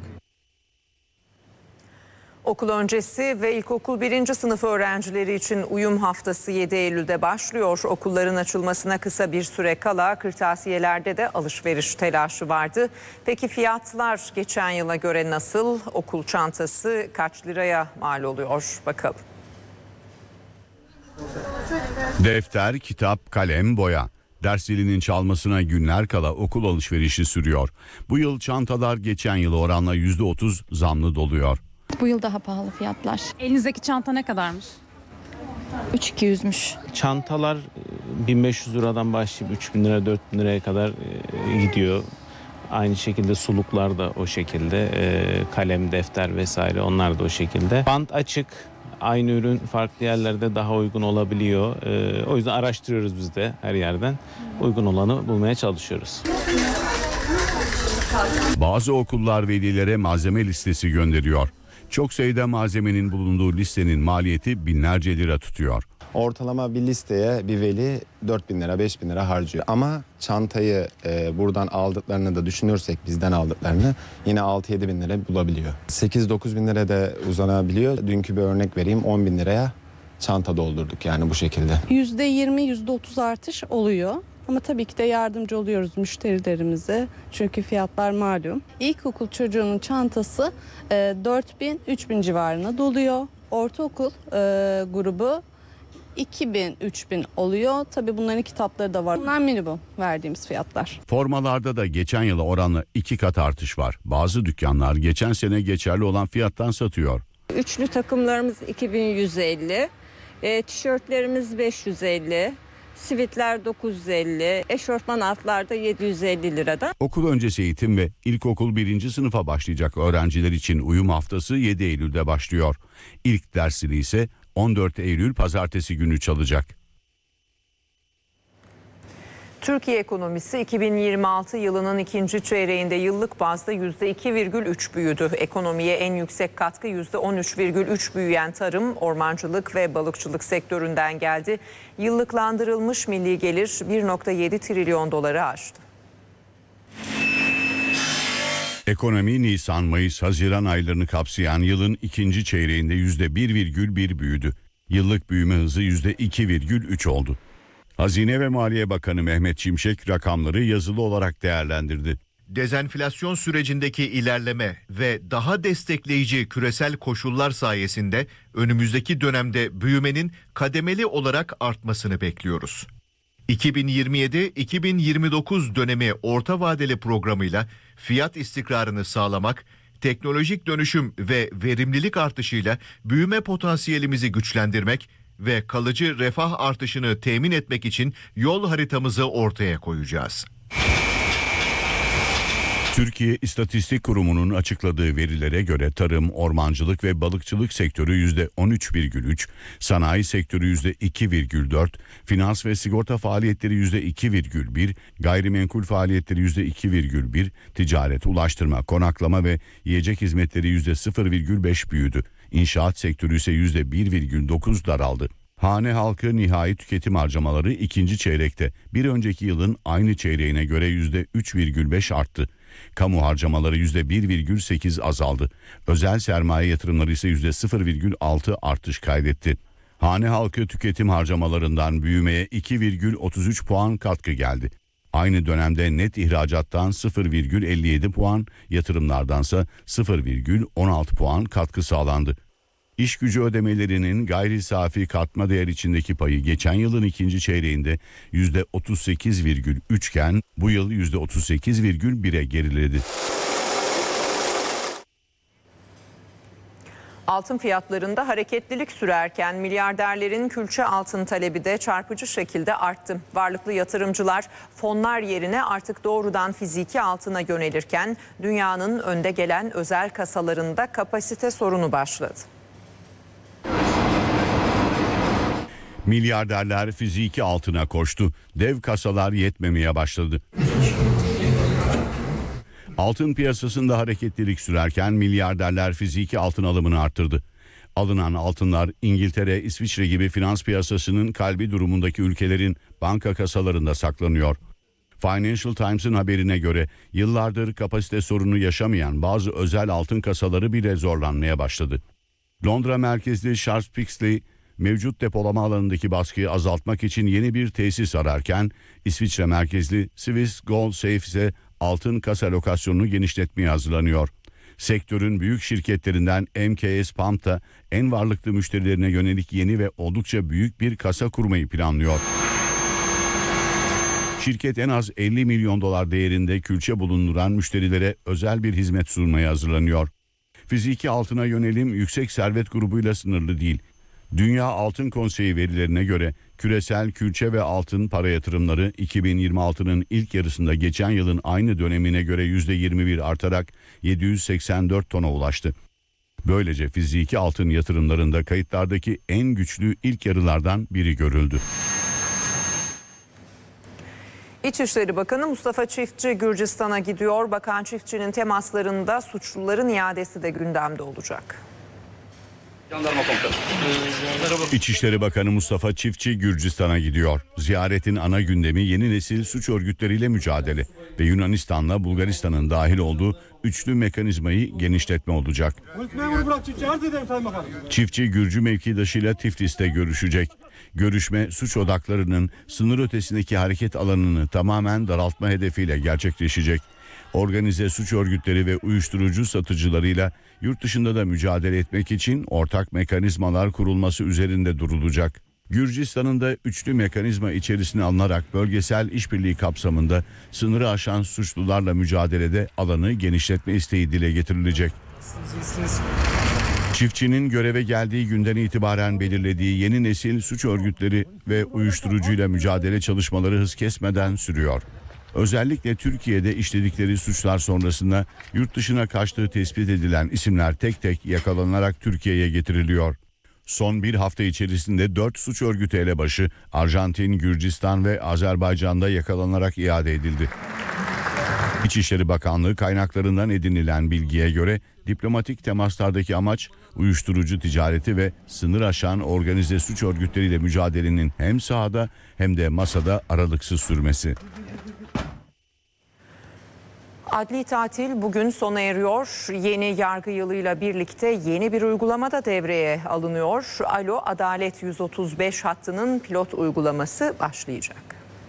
Okul öncesi ve ilkokul birinci sınıf öğrencileri için uyum haftası yedi Eylül'de başlıyor. Okulların açılmasına kısa bir süre kala kırtasiyelerde de alışveriş telaşı vardı. Peki fiyatlar geçen yıla göre nasıl? Okul çantası kaç liraya mal oluyor? Bakalım. Defter, kitap, kalem, boya. Ders zilinin çalmasına günler kala okul alışverişi sürüyor. Bu yıl çantalar geçen yıla oranla yüzde otuz zamlı doluyor. Bu yıl daha pahalı fiyatlar. Elinizdeki çanta ne kadarmış? üç bin iki yüzmüş. Çantalar bin beş yüz liradan başlayıp üç bin lira dört bin liraya kadar gidiyor. Aynı şekilde suluklar da o şekilde. Kalem, defter vesaire onlar da o şekilde. Bant açık. Aynı ürün farklı yerlerde daha uygun olabiliyor. O yüzden araştırıyoruz biz de her yerden. Uygun olanı bulmaya çalışıyoruz. Bazı okullar velilere malzeme listesi gönderiyor. Çok sayıda malzemenin bulunduğu listenin maliyeti binlerce lira tutuyor. Ortalama bir listeye bir veli dört bin lira beş bin lira harcıyor. Ama çantayı e, buradan aldıklarını da düşünürsek bizden aldıklarını yine altı yedi bin lira bulabiliyor. sekiz dokuz bin lira da uzanabiliyor. Dünkü bir örnek vereyim, on bin liraya çanta doldurduk yani bu şekilde. yüzde yirmi yüzde otuz artış oluyor. Ama tabii ki de yardımcı oluyoruz müşterilerimize. Çünkü fiyatlar malum. İlkokul çocuğunun çantası e, dört bin üç bin civarına doluyor. Ortaokul e, grubu iki bin üç bin oluyor. Tabii bunların kitapları da var. Bunlar minimum verdiğimiz fiyatlar. Formalarda da geçen yıla oranla iki kat artış var. Bazı dükkanlar geçen sene geçerli olan fiyattan satıyor. Üçlü takımlarımız iki bin yüz elli, e, tişörtlerimiz beş yüz elli, Sivitler dokuz yüz elli, eşofman altlar da yedi yüz elli lirada. Okul öncesi eğitim ve ilkokul birinci sınıfa başlayacak öğrenciler için uyum haftası yedi Eylül'de başlıyor. İlk dersini ise on dört Eylül pazartesi günü çalacak. Türkiye ekonomisi iki bin yirmi altı yılının ikinci çeyreğinde yıllık bazda yüzde iki virgül üç büyüdü. Ekonomiye en yüksek katkı yüzde on üç virgül üç büyüyen tarım, ormancılık ve balıkçılık sektöründen geldi. Yıllıklandırılmış milli gelir bir nokta yedi trilyon doları aştı. Ekonomi Nisan, Mayıs, Haziran aylarını kapsayan yılın ikinci çeyreğinde yüzde bir virgül bir büyüdü. Yıllık büyüme hızı yüzde iki virgül üç oldu. Hazine ve Maliye Bakanı Mehmet Şimşek rakamları yazılı olarak değerlendirdi. Dezenflasyon sürecindeki ilerleme ve daha destekleyici küresel koşullar sayesinde önümüzdeki dönemde büyümenin kademeli olarak artmasını bekliyoruz. iki bin yirmi yedi iki bin yirmi dokuz dönemi orta vadeli programıyla fiyat istikrarını sağlamak, teknolojik dönüşüm ve verimlilik artışıyla büyüme potansiyelimizi güçlendirmek ve kalıcı refah artışını temin etmek için yol haritamızı ortaya koyacağız. Türkiye İstatistik Kurumu'nun açıkladığı verilere göre tarım, ormancılık ve balıkçılık sektörü yüzde on üç virgül üç, sanayi sektörü yüzde iki virgül dört, finans ve sigorta faaliyetleri yüzde iki virgül bir, gayrimenkul faaliyetleri yüzde iki virgül bir, ticaret, ulaştırma, konaklama ve yiyecek hizmetleri yüzde sıfır virgül beş büyüdü. İnşaat sektörü ise yüzde bir virgül dokuz daraldı. Hane halkı nihai tüketim harcamaları ikinci çeyrekte bir önceki yılın aynı çeyreğine göre yüzde üç virgül beş arttı. Kamu harcamaları yüzde bir virgül sekiz azaldı. Özel sermaye yatırımları ise yüzde sıfır virgül altı artış kaydetti. Hane halkı tüketim harcamalarından büyümeye iki virgül otuz üç puan katkı geldi. Aynı dönemde net ihracattan sıfır virgül elli yedi puan, yatırımlardansa sıfır virgül on altı puan katkı sağlandı. İş gücü ödemelerinin gayri safi katma değer içindeki payı geçen yılın ikinci çeyreğinde yüzde otuz sekiz virgül üç iken bu yıl yüzde otuz sekiz virgül bire geriledi. Altın fiyatlarında hareketlilik sürerken milyarderlerin külçe altın talebi de çarpıcı şekilde arttı. Varlıklı yatırımcılar fonlar yerine artık doğrudan fiziki altına yönelirken dünyanın önde gelen özel kasalarında kapasite sorunu başladı. Milyarderler fiziki altına koştu. Dev kasalar yetmemeye başladı. Altın piyasasında hareketlilik sürerken milyarderler fiziki altın alımını arttırdı. Alınan altınlar İngiltere, İsviçre gibi finans piyasasının kalbi durumundaki ülkelerin banka kasalarında saklanıyor. Financial Times'ın haberine göre yıllardır kapasite sorunu yaşamayan bazı özel altın kasaları bile zorlanmaya başladı. Londra merkezli Charles Pixley mevcut depolama alanındaki baskıyı azaltmak için yeni bir tesis ararken İsviçre merkezli Swiss Gold Safe ise altın kasa lokasyonunu genişletmeye hazırlanıyor. Sektörün büyük şirketlerinden M K S Pump da en varlıklı müşterilerine yönelik yeni ve oldukça büyük bir kasa kurmayı planlıyor. Şirket en az elli milyon dolar değerinde külçe bulunduran müşterilere özel bir hizmet sunmaya hazırlanıyor. Fiziki altına yönelim yüksek servet grubuyla sınırlı değil. Dünya Altın Konseyi verilerine göre küresel külçe ve altın para yatırımları iki bin yirmi altının ilk yarısında geçen yılın aynı dönemine göre yüzde yirmi bir artarak yedi yüz seksen dört tona ulaştı. Böylece fiziki altın yatırımlarında kayıtlardaki en güçlü ilk yarılardan biri görüldü. İçişleri Bakanı Mustafa Çiftçi Gürcistan'a gidiyor. Bakan Çiftçi'nin temaslarında suçluların iadesi de gündemde olacak. İçişleri Bakanı Mustafa Çiftçi Gürcistan'a gidiyor. Ziyaretin ana gündemi yeni nesil suç örgütleriyle mücadele ve Yunanistan'la Bulgaristan'ın dahil olduğu üçlü mekanizmayı genişletme olacak. Çiftçi Gürcü mevkidaşıyla Tiflis'te görüşecek. Görüşme suç odaklarının sınır ötesindeki hareket alanını tamamen daraltma hedefiyle gerçekleşecek. Organize suç örgütleri ve uyuşturucu satıcılarıyla yurt dışında da mücadele etmek için ortak mekanizmalar kurulması üzerinde durulacak. Gürcistan'ın da üçlü mekanizma içerisine alınarak bölgesel işbirliği kapsamında sınırı aşan suçlularla mücadelede alanı genişletme isteği dile getirilecek. Çiftçinin göreve geldiği günden itibaren belirlediği yeni nesil suç örgütleri ve uyuşturucuyla mücadele çalışmaları hız kesmeden sürüyor. Özellikle Türkiye'de işledikleri suçlar sonrasında yurt dışına kaçtığı tespit edilen isimler tek tek yakalanarak Türkiye'ye getiriliyor. Son bir hafta içerisinde dört suç örgütü elebaşı Arjantin, Gürcistan ve Azerbaycan'da yakalanarak iade edildi. İçişleri Bakanlığı kaynaklarından edinilen bilgiye göre diplomatik temaslardaki amaç uyuşturucu ticareti ve sınır aşan organize suç örgütleriyle mücadelenin hem sahada hem de masada aralıksız sürmesi. Adli tatil bugün sona eriyor. Yeni yargı yılıyla birlikte yeni bir uygulama da devreye alınıyor. Alo Adalet yüz otuz beş hattının pilot uygulaması başlayacak.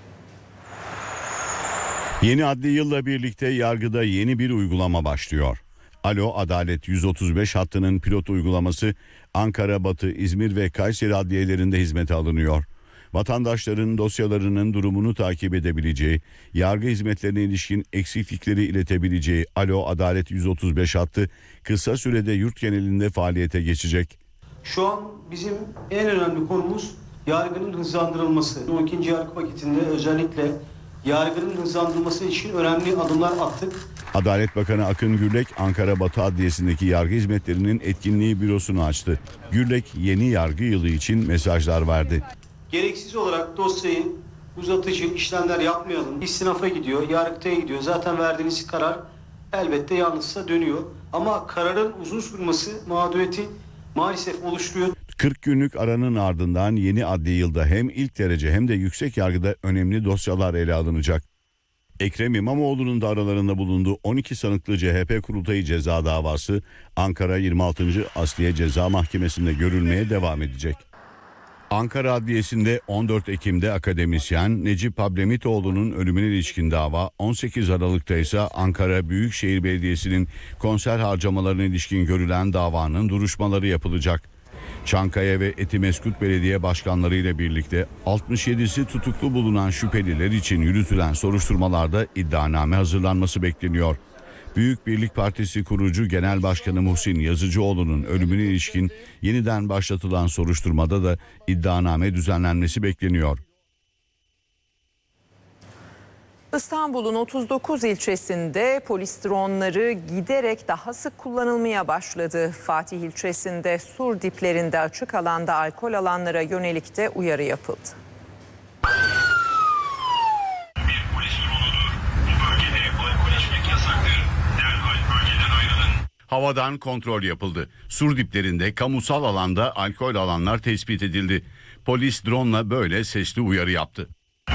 Yeni adli yılla birlikte yargıda yeni bir uygulama başlıyor. Alo Adalet yüz otuz beş hattının pilot uygulaması Ankara, Batı, İzmir ve Kayseri adliyelerinde hizmete alınıyor. Vatandaşların dosyalarının durumunu takip edebileceği, yargı hizmetlerine ilişkin eksiklikleri iletebileceği Alo Adalet yüz otuz beş hattı kısa sürede yurt genelinde faaliyete geçecek. Şu an bizim en önemli konumuz yargının hızlandırılması. on ikinci yargı paketinde özellikle yargının hızlandırılması için önemli adımlar attık. Adalet Bakanı Akın Gürlek, Ankara Batı Adliyesi'ndeki yargı hizmetlerinin etkinliği bürosunu açtı. Gürlek yeni yargı yılı için mesajlar verdi. Gereksiz olarak dosyayı uzatıcı işlemler yapmayalım. İstinafa gidiyor, yargıtaya gidiyor. Zaten verdiğiniz karar elbette yanlışsa dönüyor. Ama kararın uzun sürmesi mağduriyeti maalesef oluşturuyor. kırk günlük aranın ardından yeni adli yılda hem ilk derece hem de yüksek yargıda önemli dosyalar ele alınacak. Ekrem İmamoğlu'nun da aralarında bulunduğu on iki sanıklı C H P kurultayı ceza davası Ankara yirmi altıncı Asliye Ceza Mahkemesi'nde görülmeye devam edecek. Ankara Adliyesi'nde on dört Ekim'de akademisyen Necip Hablemitoğlu'nun ölümüne ilişkin dava, on sekiz Aralık'ta ise Ankara Büyükşehir Belediyesi'nin konser harcamalarına ilişkin görülen davanın duruşmaları yapılacak. Çankaya ve Etimeskut Belediye Başkanları ile birlikte altmış yedisi tutuklu bulunan şüpheliler için yürütülen soruşturmalarda iddianame hazırlanması bekleniyor. Büyük Birlik Partisi kurucu Genel Başkanı Muhsin Yazıcıoğlu'nun ölümüne ilişkin yeniden başlatılan soruşturmada da iddianame düzenlenmesi bekleniyor. İstanbul'un otuz dokuz ilçesinde polis dronları giderek daha sık kullanılmaya başladı. Fatih ilçesinde sur diplerinde açık alanda alkol alanlara yönelik de uyarı yapıldı. Havadan kontrol yapıldı. Sur diplerinde kamusal alanda alkol alanlar tespit edildi. Polis drone'la böyle sesli uyarı yaptı.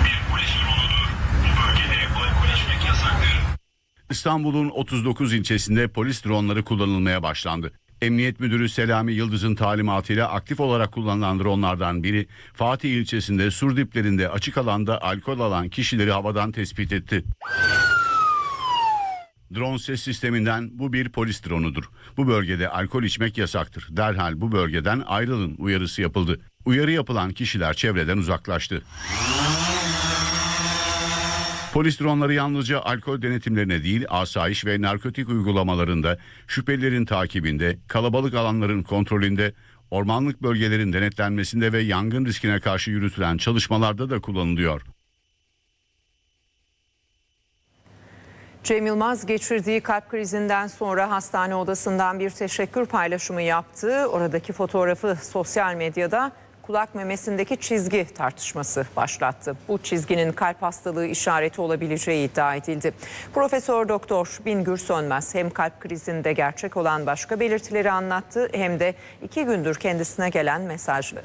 İstanbul'un otuz dokuz ilçesinde polis dronları kullanılmaya başlandı. Emniyet Müdürü Selami Yıldız'ın talimatıyla aktif olarak kullanılan dronlardan biri Fatih ilçesinde sur diplerinde açık alanda alkol alan kişileri havadan tespit etti. Drone ses sisteminden bu bir polis dronudur. Bu bölgede alkol içmek yasaktır. Derhal bu bölgeden ayrılın uyarısı yapıldı. Uyarı yapılan kişiler çevreden uzaklaştı. Polis dronları yalnızca alkol denetimlerine değil, asayiş ve narkotik uygulamalarında, şüphelilerin takibinde, kalabalık alanların kontrolünde, ormanlık bölgelerin denetlenmesinde ve yangın riskine karşı yürütülen çalışmalarda da kullanılıyor. Cem Yılmaz geçirdiği kalp krizinden sonra hastane odasından bir teşekkür paylaşımı yaptı. Oradaki fotoğrafı sosyal medyada kulak memesindeki çizgi tartışması başlattı. Bu çizginin kalp hastalığı işareti olabileceği iddia edildi. Profesör Doktor Bingür Sönmez hem kalp krizinde gerçek olan başka belirtileri anlattı hem de iki gündür kendisine gelen mesajları.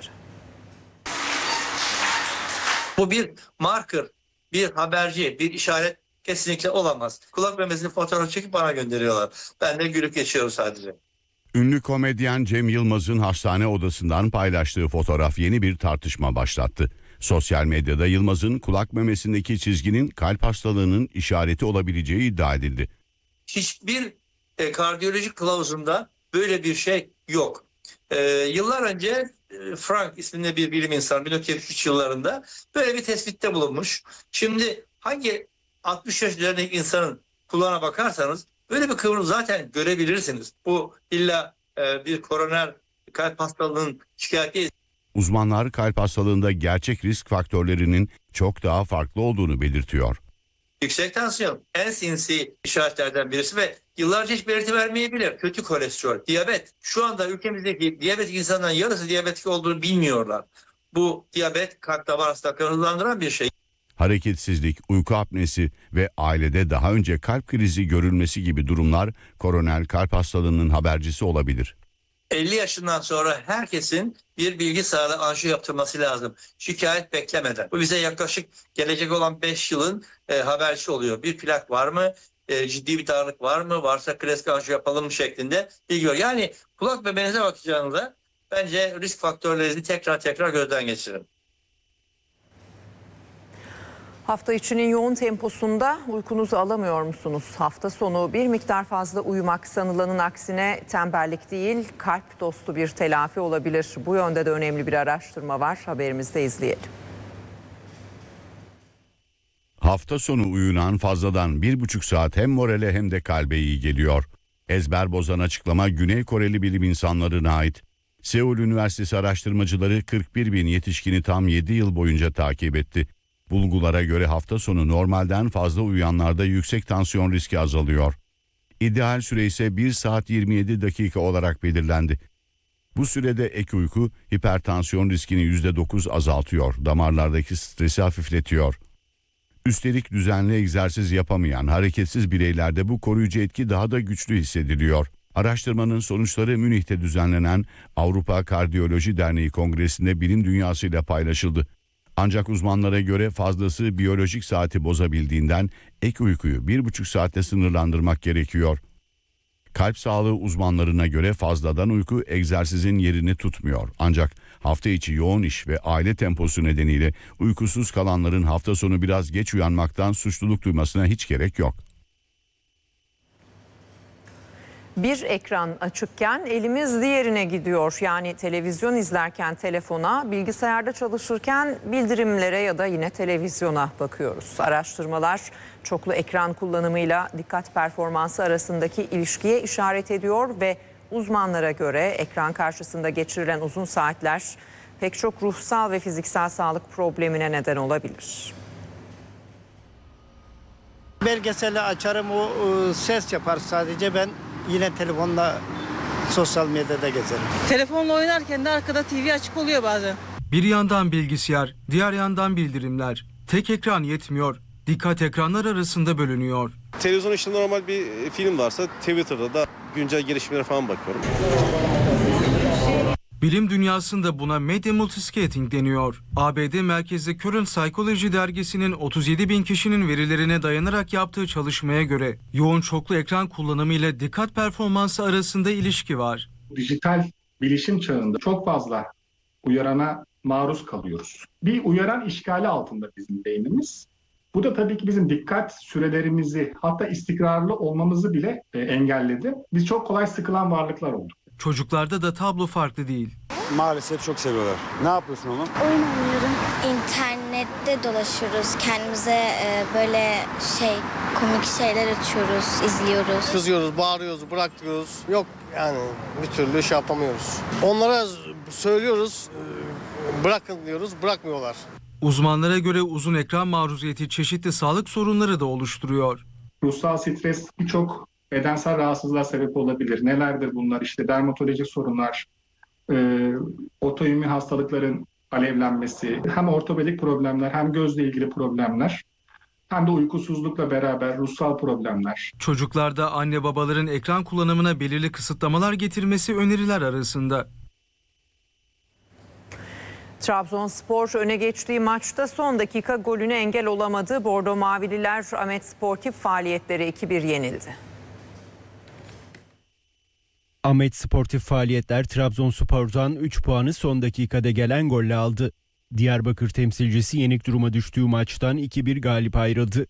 Bu bir marker, bir haberci, bir işaret kesinlikle olamaz. Kulak memesini fotoğraf çekip bana gönderiyorlar. Ben de gülüp geçiyorum sadece. Ünlü komedyen Cem Yılmaz'ın hastane odasından paylaştığı fotoğraf yeni bir tartışma başlattı. Sosyal medyada Yılmaz'ın kulak memesindeki çizginin kalp hastalığının işareti olabileceği iddia edildi. Hiçbir e, kardiyolojik kılavuzunda böyle bir şey yok. E, yıllar önce e, Frank isminde bir bilim insanı bin dokuz yüz yetmiş üç yıllarında böyle bir tespitte bulunmuş. Şimdi hangi altmış yaş üzerindeki insanın kulağına bakarsanız böyle bir kıvrım zaten görebilirsiniz. Bu illa e, bir koroner kalp hastalığının şikayeti. Uzmanlar kalp hastalığında gerçek risk faktörlerinin çok daha farklı olduğunu belirtiyor. Yüksek tansiyon en sinsi işaretlerden birisi ve yıllarca hiç belirti vermeyebilir. Kötü kolesterol, diyabet. Şu anda ülkemizdeki diyabetik insanların yarısı diyabetik olduğunu bilmiyorlar. Bu diyabet kalp damar hastalıklarını hızlandıran bir şey. Hareketsizlik, uyku apnesi ve ailede daha önce kalp krizi görülmesi gibi durumlar koronel kalp hastalığının habercisi olabilir. elli yaşından sonra herkesin bir bilgi sağlığı anjiyo yaptırması lazım. Şikayet beklemeden. Bu bize yaklaşık gelecek olan beş yılın e, habercisi oluyor. Bir plak var mı? E, ciddi bir darlık var mı? Varsa klasik anjiyo yapalım mı şeklinde bilgi var. Yani kulak bebeğinize bakacağınızda bence risk faktörlerini tekrar tekrar gözden geçirin. Hafta içinin yoğun temposunda uykunuzu alamıyor musunuz? Hafta sonu bir miktar fazla uyumak sanılanın aksine tembellik değil, kalp dostu bir telafi olabilir. Bu yönde de önemli bir araştırma var. Haberimizde izleyelim. Hafta sonu uyunan fazladan bir buçuk saat hem morale hem de kalbe iyi geliyor. Ezber bozan açıklama Güney Koreli bilim insanlarına ait. Seul Üniversitesi araştırmacıları kırk bir bin yetişkini tam yedi yıl boyunca takip etti. Bulgulara göre hafta sonu normalden fazla uyuyanlarda yüksek tansiyon riski azalıyor. İdeal süre ise bir saat yirmi yedi dakika olarak belirlendi. Bu sürede ek uyku hipertansiyon riskini yüzde dokuz azaltıyor, damarlardaki stresi hafifletiyor. Üstelik düzenli egzersiz yapamayan hareketsiz bireylerde bu koruyucu etki daha da güçlü hissediliyor. Araştırmanın sonuçları Münih'te düzenlenen Avrupa Kardiyoloji Derneği Kongresi'nde bilim dünyasıyla paylaşıldı. Ancak uzmanlara göre fazlası biyolojik saati bozabildiğinden ek uykuyu bir buçuk saatte sınırlandırmak gerekiyor. Kalp sağlığı uzmanlarına göre fazladan uyku egzersizin yerini tutmuyor. Ancak hafta içi yoğun iş ve aile temposu nedeniyle uykusuz kalanların hafta sonu biraz geç uyanmaktan suçluluk duymasına hiç gerek yok. Bir ekran açıkken elimiz diğerine gidiyor. Yani televizyon izlerken telefona, bilgisayarda çalışırken bildirimlere ya da yine televizyona bakıyoruz. Araştırmalar çoklu ekran kullanımıyla dikkat performansı arasındaki ilişkiye işaret ediyor ve uzmanlara göre ekran karşısında geçirilen uzun saatler pek çok ruhsal ve fiziksel sağlık problemine neden olabilir. Belgeseli açarım, o e, ses yapar sadece, ben yine telefonla sosyal medyada gezerim. Telefonla oynarken de arkada T V açık oluyor bazen. Bir yandan bilgisayar, diğer yandan bildirimler. Tek ekran yetmiyor. Dikkat ekranlar arasında bölünüyor. Televizyon işte normal bir film varsa Twitter'da da güncel gelişmelere falan bakıyorum. Bilim dünyasında buna medya multiscating deniyor. A B D merkezli Current Psychology dergisinin otuz yedi bin kişinin verilerine dayanarak yaptığı çalışmaya göre yoğun çoklu ekran kullanımı ile dikkat performansı arasında ilişki var. Dijital bilişim çağında çok fazla uyarana maruz kalıyoruz. Bir uyaran işgali altında bizim beynimiz. Bu da tabii ki bizim dikkat sürelerimizi, hatta istikrarlı olmamızı bile e, engelledi. Biz çok kolay sıkılan varlıklar olduk. Çocuklarda da tablo farklı değil. Maalesef çok seviyorlar. Ne yapıyorsun oğlum? Oyun oynuyorum. İnternette dolaşıyoruz. Kendimize e, böyle şey komik şeyler açıyoruz, izliyoruz. Kızıyoruz, bağırıyoruz, bırakıyoruz. Yok yani bir türlü iş yapamıyoruz. Onlara söylüyoruz, bırakın diyoruz, bırakmıyorlar. Uzmanlara göre uzun ekran maruziyeti çeşitli sağlık sorunları da oluşturuyor. Ruhsal stres birçok bedensel rahatsızlığa sebep olabilir. Nelerdir bunlar? İşte dermatolojik sorunlar, e, otoimmün hastalıkların alevlenmesi, hem ortopedik problemler, hem gözle ilgili problemler, hem de uykusuzlukla beraber ruhsal problemler. Çocuklarda anne babaların ekran kullanımına belirli kısıtlamalar getirmesi öneriler arasında. Trabzonspor öne geçtiği maçta son dakika golüne engel olamadı. Bordo Mavililer Ahmet Sportif faaliyetleri iki bir yenildi. Ahmet Sportif Faaliyetler Trabzonspor'dan üç puanı son dakikada gelen golle aldı. Diyarbakır temsilcisi yenik duruma düştüğü maçtan iki bir galip ayrıldı.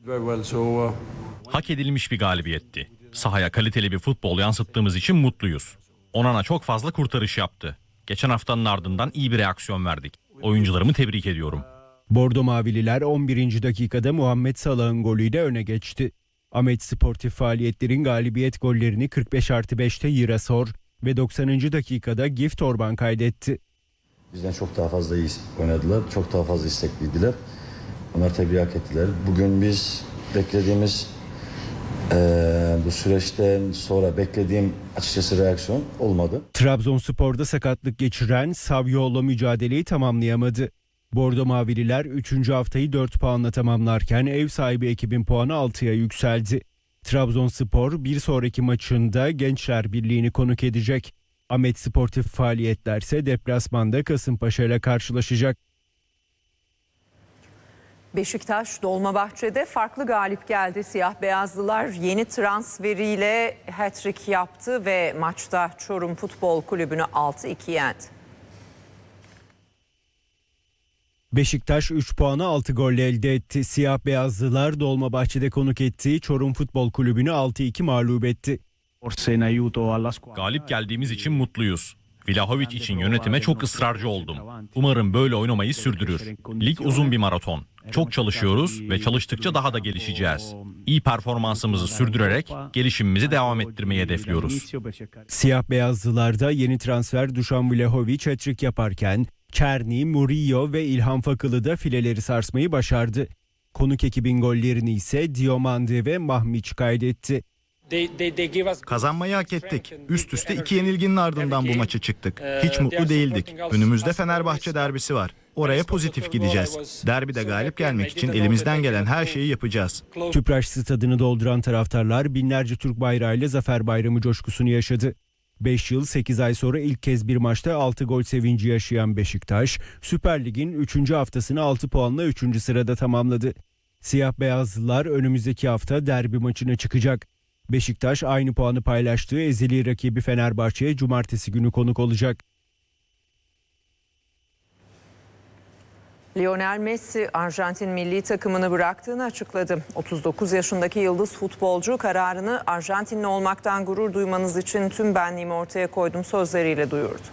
Hak edilmiş bir galibiyetti. Sahaya kaliteli bir futbol yansıttığımız için mutluyuz. Onana çok fazla kurtarış yaptı. Geçen haftanın ardından iyi bir reaksiyon verdik. Oyuncularımı tebrik ediyorum. Bordo Mavililer on birinci dakikada Muhammed Salah'ın golüyle öne geçti. Ahmet Sportif Faaliyetler'in galibiyet gollerini kırk beş artı beşte Yirasor, ve doksanıncı dakikada Gift Orban kaydetti. Bizden çok daha fazla iyi oynadılar, çok daha fazla istekliydiler. Onlar tabii hak ettiler. Bugün biz beklediğimiz Ee, bu süreçten sonra beklediğim açıkçası reaksiyon olmadı. Trabzonspor'da sakatlık geçiren Savioğlu mücadeleyi tamamlayamadı. Bordo Mavililer üçüncü haftayı dört puanla tamamlarken ev sahibi ekibin puanı altıya yükseldi. Trabzonspor bir sonraki maçında Gençler Birliği'ni konuk edecek. Ahmet Sportif Faaliyetler ise deplasmanda Kasımpaşa ile karşılaşacak. Beşiktaş Dolmabahçe'de farklı galip geldi. Siyah beyazlılar yeni transferiyle hat-trick yaptı ve maçta Çorum Futbol Kulübü'nü altı iki yendi. Beşiktaş üç puanı altı golle elde etti. Siyah beyazlılar Dolmabahçe'de konuk ettiği Çorum Futbol Kulübü'nü altı iki mağlup etti. Galip geldiğimiz için mutluyuz. Vlahovic için yönetime çok ısrarcı oldum. Umarım böyle oynamayı sürdürür. Lig uzun bir maraton. Çok çalışıyoruz ve çalıştıkça daha da gelişeceğiz. İyi performansımızı sürdürerek gelişimimizi devam ettirmeyi hedefliyoruz. Siyah beyazlılarda yeni transfer Dušan Vlahovic hat-trick yaparken Černi, Murillo ve İlhan Fakılı da fileleri sarsmayı başardı. Konuk ekibin gollerini ise Diomande ve Mahmiç kaydetti. Kazanmayı hak ettik. Üst üste iki yenilginin ardından bu maça çıktık. Hiç mutlu değildik. Önümüzde Fenerbahçe derbisi var. Oraya pozitif gideceğiz. Derbide galip gelmek için elimizden gelen her şeyi yapacağız. Tüpraş stadını dolduran taraftarlar binlerce Türk bayrağıyla Zafer Bayramı coşkusunu yaşadı. beş yıl sekiz ay sonra ilk kez bir maçta altı gol sevinci yaşayan Beşiktaş, Süper Lig'in üçüncü haftasını altı puanla üçüncü sırada tamamladı. Siyah beyazlılar önümüzdeki hafta derbi maçına çıkacak. Beşiktaş aynı puanı paylaştığı ezeli rakibi Fenerbahçe'ye cumartesi günü konuk olacak. Lionel Messi Arjantin milli takımını bıraktığını açıkladı. otuz dokuz yaşındaki yıldız futbolcu kararını Arjantinli olmaktan gurur duymanız için tüm benliğimi ortaya koydum sözleriyle duyurdu.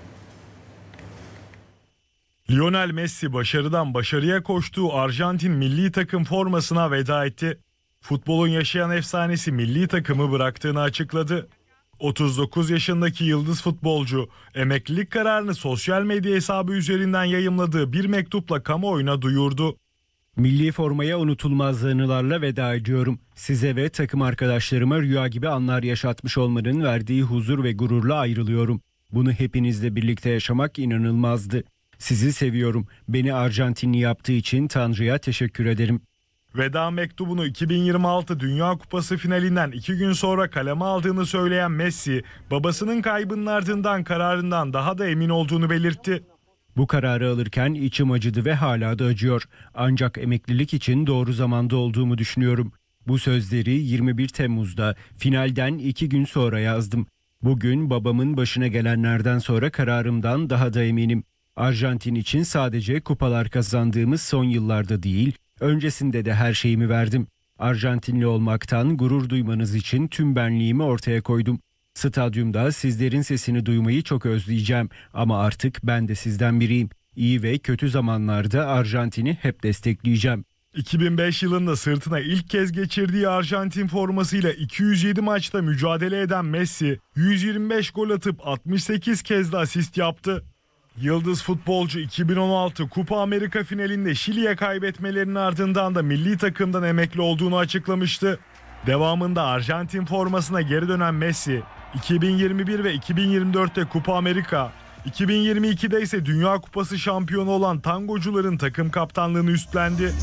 Lionel Messi başarıdan başarıya koştuğu Arjantin milli takım formasına veda etti. Futbolun yaşayan efsanesi milli takımı bıraktığını açıkladı. otuz dokuz yaşındaki yıldız futbolcu emeklilik kararını sosyal medya hesabı üzerinden yayımladığı bir mektupla kamuoyuna duyurdu. Milli formaya unutulmaz anılarla veda ediyorum. Size ve takım arkadaşlarıma rüya gibi anlar yaşatmış olmanın verdiği huzur ve gururla ayrılıyorum. Bunu hepinizle birlikte yaşamak inanılmazdı. Sizi seviyorum. Beni Arjantinli yaptığı için Tanrı'ya teşekkür ederim. Veda mektubunu iki bin yirmi altı Dünya Kupası finalinden iki gün sonra kaleme aldığını söyleyen Messi, babasının kaybının ardından kararından daha da emin olduğunu belirtti. Bu kararı alırken içim acıdı ve hala da acıyor. Ancak emeklilik için doğru zamanda olduğumu düşünüyorum. Bu sözleri yirmi bir Temmuz'da finalden iki gün sonra yazdım. Bugün babamın başına gelenlerden sonra kararımdan daha da eminim. Arjantin için sadece kupalar kazandığımız son yıllarda değil, öncesinde de her şeyimi verdim. Arjantinli olmaktan gurur duymanız için tüm benliğimi ortaya koydum. Stadyumda sizlerin sesini duymayı çok özleyeceğim ama artık ben de sizden biriyim. İyi ve kötü zamanlarda Arjantin'i hep destekleyeceğim. iki bin beş yılında sırtına ilk kez geçirdiği Arjantin formasıyla iki yüz yedi maçta mücadele eden Messi, yüz yirmi beş gol atıp altmış sekiz kez de asist yaptı. Yıldız futbolcu iki bin on altı Kupa Amerika finalinde Şili'ye kaybetmelerinin ardından da milli takımdan emekli olduğunu açıklamıştı. Devamında Arjantin formasına geri dönen Messi, iki bin yirmi bir ve iki bin yirmi dörtte Kupa Amerika, iki bin yirmi ikide ise Dünya Kupası şampiyonu olan tangocuların takım kaptanlığını üstlendi.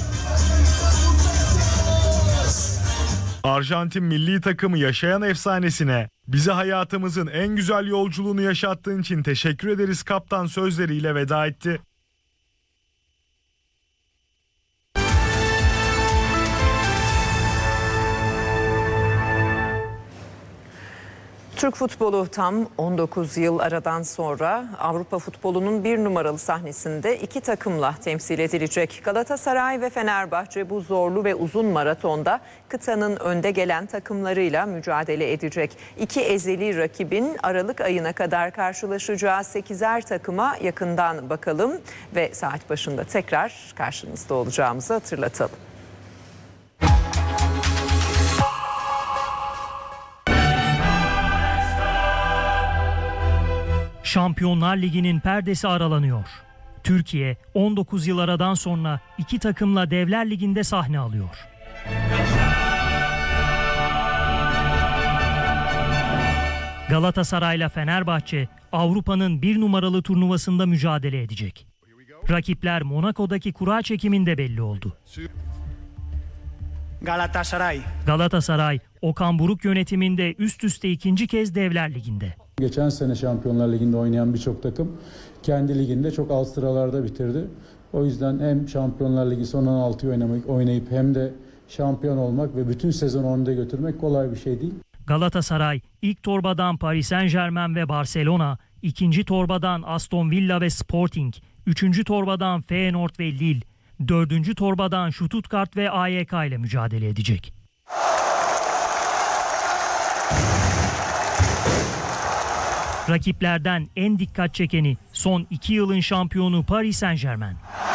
Arjantin milli takımı yaşayan efsanesine bize hayatımızın en güzel yolculuğunu yaşattığın için teşekkür ederiz kaptan sözleriyle veda etti. Türk futbolu tam on dokuz yıl aradan sonra Avrupa futbolunun bir numaralı sahnesinde iki takımla temsil edilecek. Galatasaray ve Fenerbahçe bu zorlu ve uzun maratonda kıtanın önde gelen takımlarıyla mücadele edecek. İki ezeli rakibin Aralık ayına kadar karşılaşacağı sekizer takıma yakından bakalım ve saat başında tekrar karşınızda olacağımızı hatırlatalım. Şampiyonlar Ligi'nin perdesi aralanıyor. Türkiye on dokuz yıl aradan sonra iki takımla Devler Ligi'nde sahne alıyor. Galatasaray'la Fenerbahçe Avrupa'nın bir numaralı turnuvasında mücadele edecek. Rakipler Monaco'daki kura çekiminde belli oldu. Galatasaray. Galatasaray, Okan Buruk yönetiminde üst üste ikinci kez Devler Ligi'nde. Geçen sene Şampiyonlar Ligi'nde oynayan birçok takım kendi liginde çok alt sıralarda bitirdi. O yüzden hem Şampiyonlar Ligi son on altıyı oynamak, oynayıp hem de şampiyon olmak ve bütün sezonu önde götürmek kolay bir şey değil. Galatasaray ilk torbadan Paris Saint-Germain ve Barcelona, ikinci torbadan Aston Villa ve Sporting, üçüncü torbadan Feyenoord ve Lille, dördüncü torbadan Stuttgart ve A Y K ile mücadele edecek. Rakiplerden en dikkat çekeni son iki yılın şampiyonu Paris Saint-Germain.